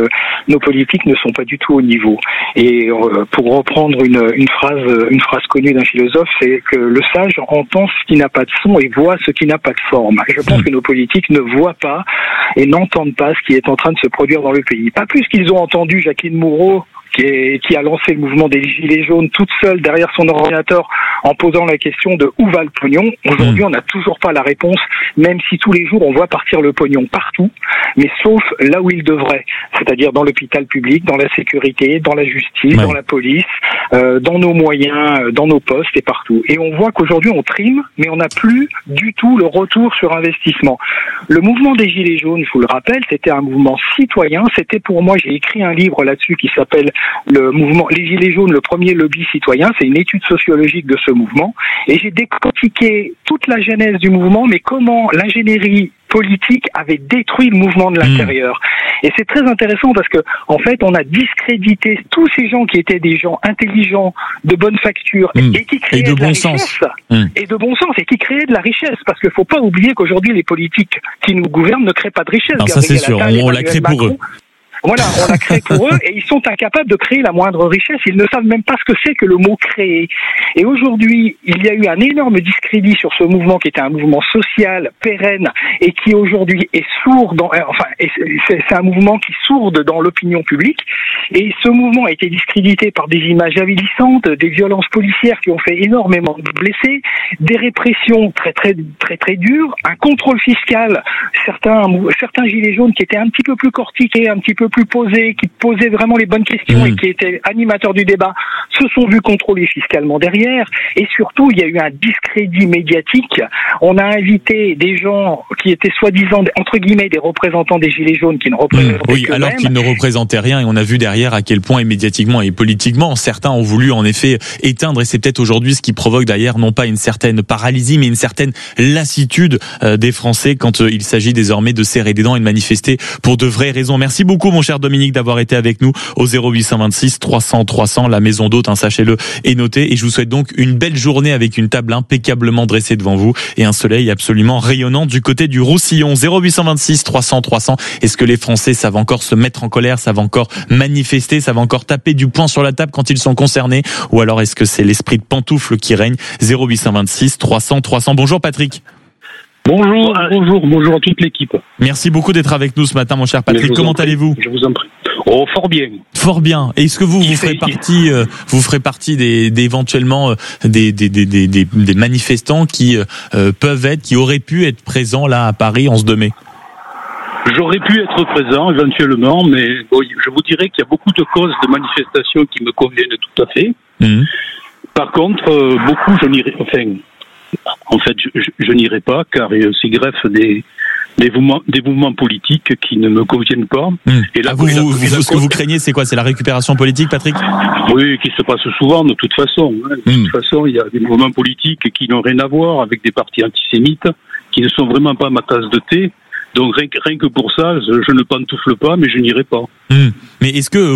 ne sont pas du tout au niveau. Et pour reprendre une phrase connue d'un philosophe, c'est que le sage entend ce qui n'a pas de son et voit ce qui n'a pas de forme. Je pense que nos politiques ne voient pas et n'entendent pas ce qui est en train de se produire dans le pays. Pas plus qu'ils ont entendu Jacqueline Moreau, qui a lancé le mouvement des Gilets jaunes toute seule derrière son ordinateur en posant la question de où va le pognon. Aujourd'hui, on n'a toujours pas la réponse, même si tous les jours on voit partir le pognon partout, mais sauf là où il devrait, c'est-à-dire dans l'hôpital public, dans la sécurité, dans la justice, dans la police, dans nos moyens, dans nos postes et partout. Et on voit qu'aujourd'hui on trime, mais on n'a plus du tout le retour sur investissement. Le mouvement des Gilets jaunes, je vous le rappelle, c'était un mouvement citoyen. C'était pour moi, j'ai écrit un livre là-dessus qui s'appelle le mouvement Les Gilets jaunes, le premier lobby citoyen. C'est une étude sociologique de ce mouvement et j'ai décortiqué toute la genèse du mouvement, mais comment l'ingénierie politique avait détruit le mouvement de l'intérieur. Et c'est très intéressant parce que, en fait, on a discrédité tous ces gens qui étaient des gens intelligents, de bonne facture, et qui créaient de la richesse. Et de bon sens, et qui créaient de la richesse. Parce qu'il faut pas oublier qu'aujourd'hui, les politiques qui nous gouvernent ne créent pas de richesse. Alors ça, c'est sûr. On l'a créé pour eux. Voilà, on l'a créé pour eux et ils sont incapables de créer la moindre richesse. Ils ne savent même pas ce que c'est que le mot créer. Et aujourd'hui, il y a eu un énorme discrédit sur ce mouvement qui était un mouvement social, pérenne et qui aujourd'hui est sourd c'est un mouvement qui sourde dans l'opinion publique. Et ce mouvement a été discrédité par des images avilissantes, des violences policières qui ont fait énormément de blessés, des répressions très dures, un contrôle fiscal, certains gilets jaunes qui étaient un petit peu plus cortiqués, un petit peu plus posés, qui posaient vraiment les bonnes questions et qui étaient animateurs du débat, se sont vus contrôler fiscalement derrière. Et surtout, il y a eu un discrédit médiatique. On a invité des gens qui étaient soi-disant, entre guillemets, des représentants des Gilets jaunes qui ne représentaient que alors qu'ils ne représentaient rien. Et on a vu derrière à quel point, et médiatiquement et politiquement, certains ont voulu en effet éteindre. Et c'est peut-être aujourd'hui ce qui provoque d'ailleurs non pas une certaine paralysie, mais une certaine lassitude des Français quand il s'agit désormais de serrer des dents et de manifester pour de vraies raisons. Merci beaucoup, mon cher Dominique, d'avoir été avec nous au 0826 300 300. La maison d'hôte, sachez-le, est notée. Et je vous souhaite donc une belle journée avec une table impeccablement dressée devant vous et un soleil absolument rayonnant du côté du Roussillon. 0826 300 300. Est-ce que les Français savent encore se mettre en colère, savent encore manifester, savent encore taper du poing sur la table quand ils sont concernés? Ou alors est-ce que c'est l'esprit de pantoufle qui règne? 0826 300 300. Bonjour Patrick. Bonjour à toute l'équipe. Merci beaucoup d'être avec nous ce matin, mon cher Patrick. Comment allez-vous? Je vous en prie. Oh, fort bien. Fort bien. Et est-ce que vous ferez partie éventuellement des manifestants qui qui auraient pu être présents là à Paris en ce 2 mai? J'aurais pu être présent éventuellement, mais je vous dirais qu'il y a beaucoup de causes de manifestations qui me conviennent tout à fait. Par contre, beaucoup, je n'irai pas, car c'est greffe des mouvements politiques qui ne me conviennent pas. Et là, ce que vous craignez, c'est quoi? C'est la récupération politique, Patrick? Oui, qui se passe souvent de toute façon. De toute façon, il y a des mouvements politiques qui n'ont rien à voir avec des partis antisémites, qui ne sont vraiment pas ma tasse de thé. Donc rien que pour ça, je ne pantoufle pas, mais je n'irai pas. Mais est-ce que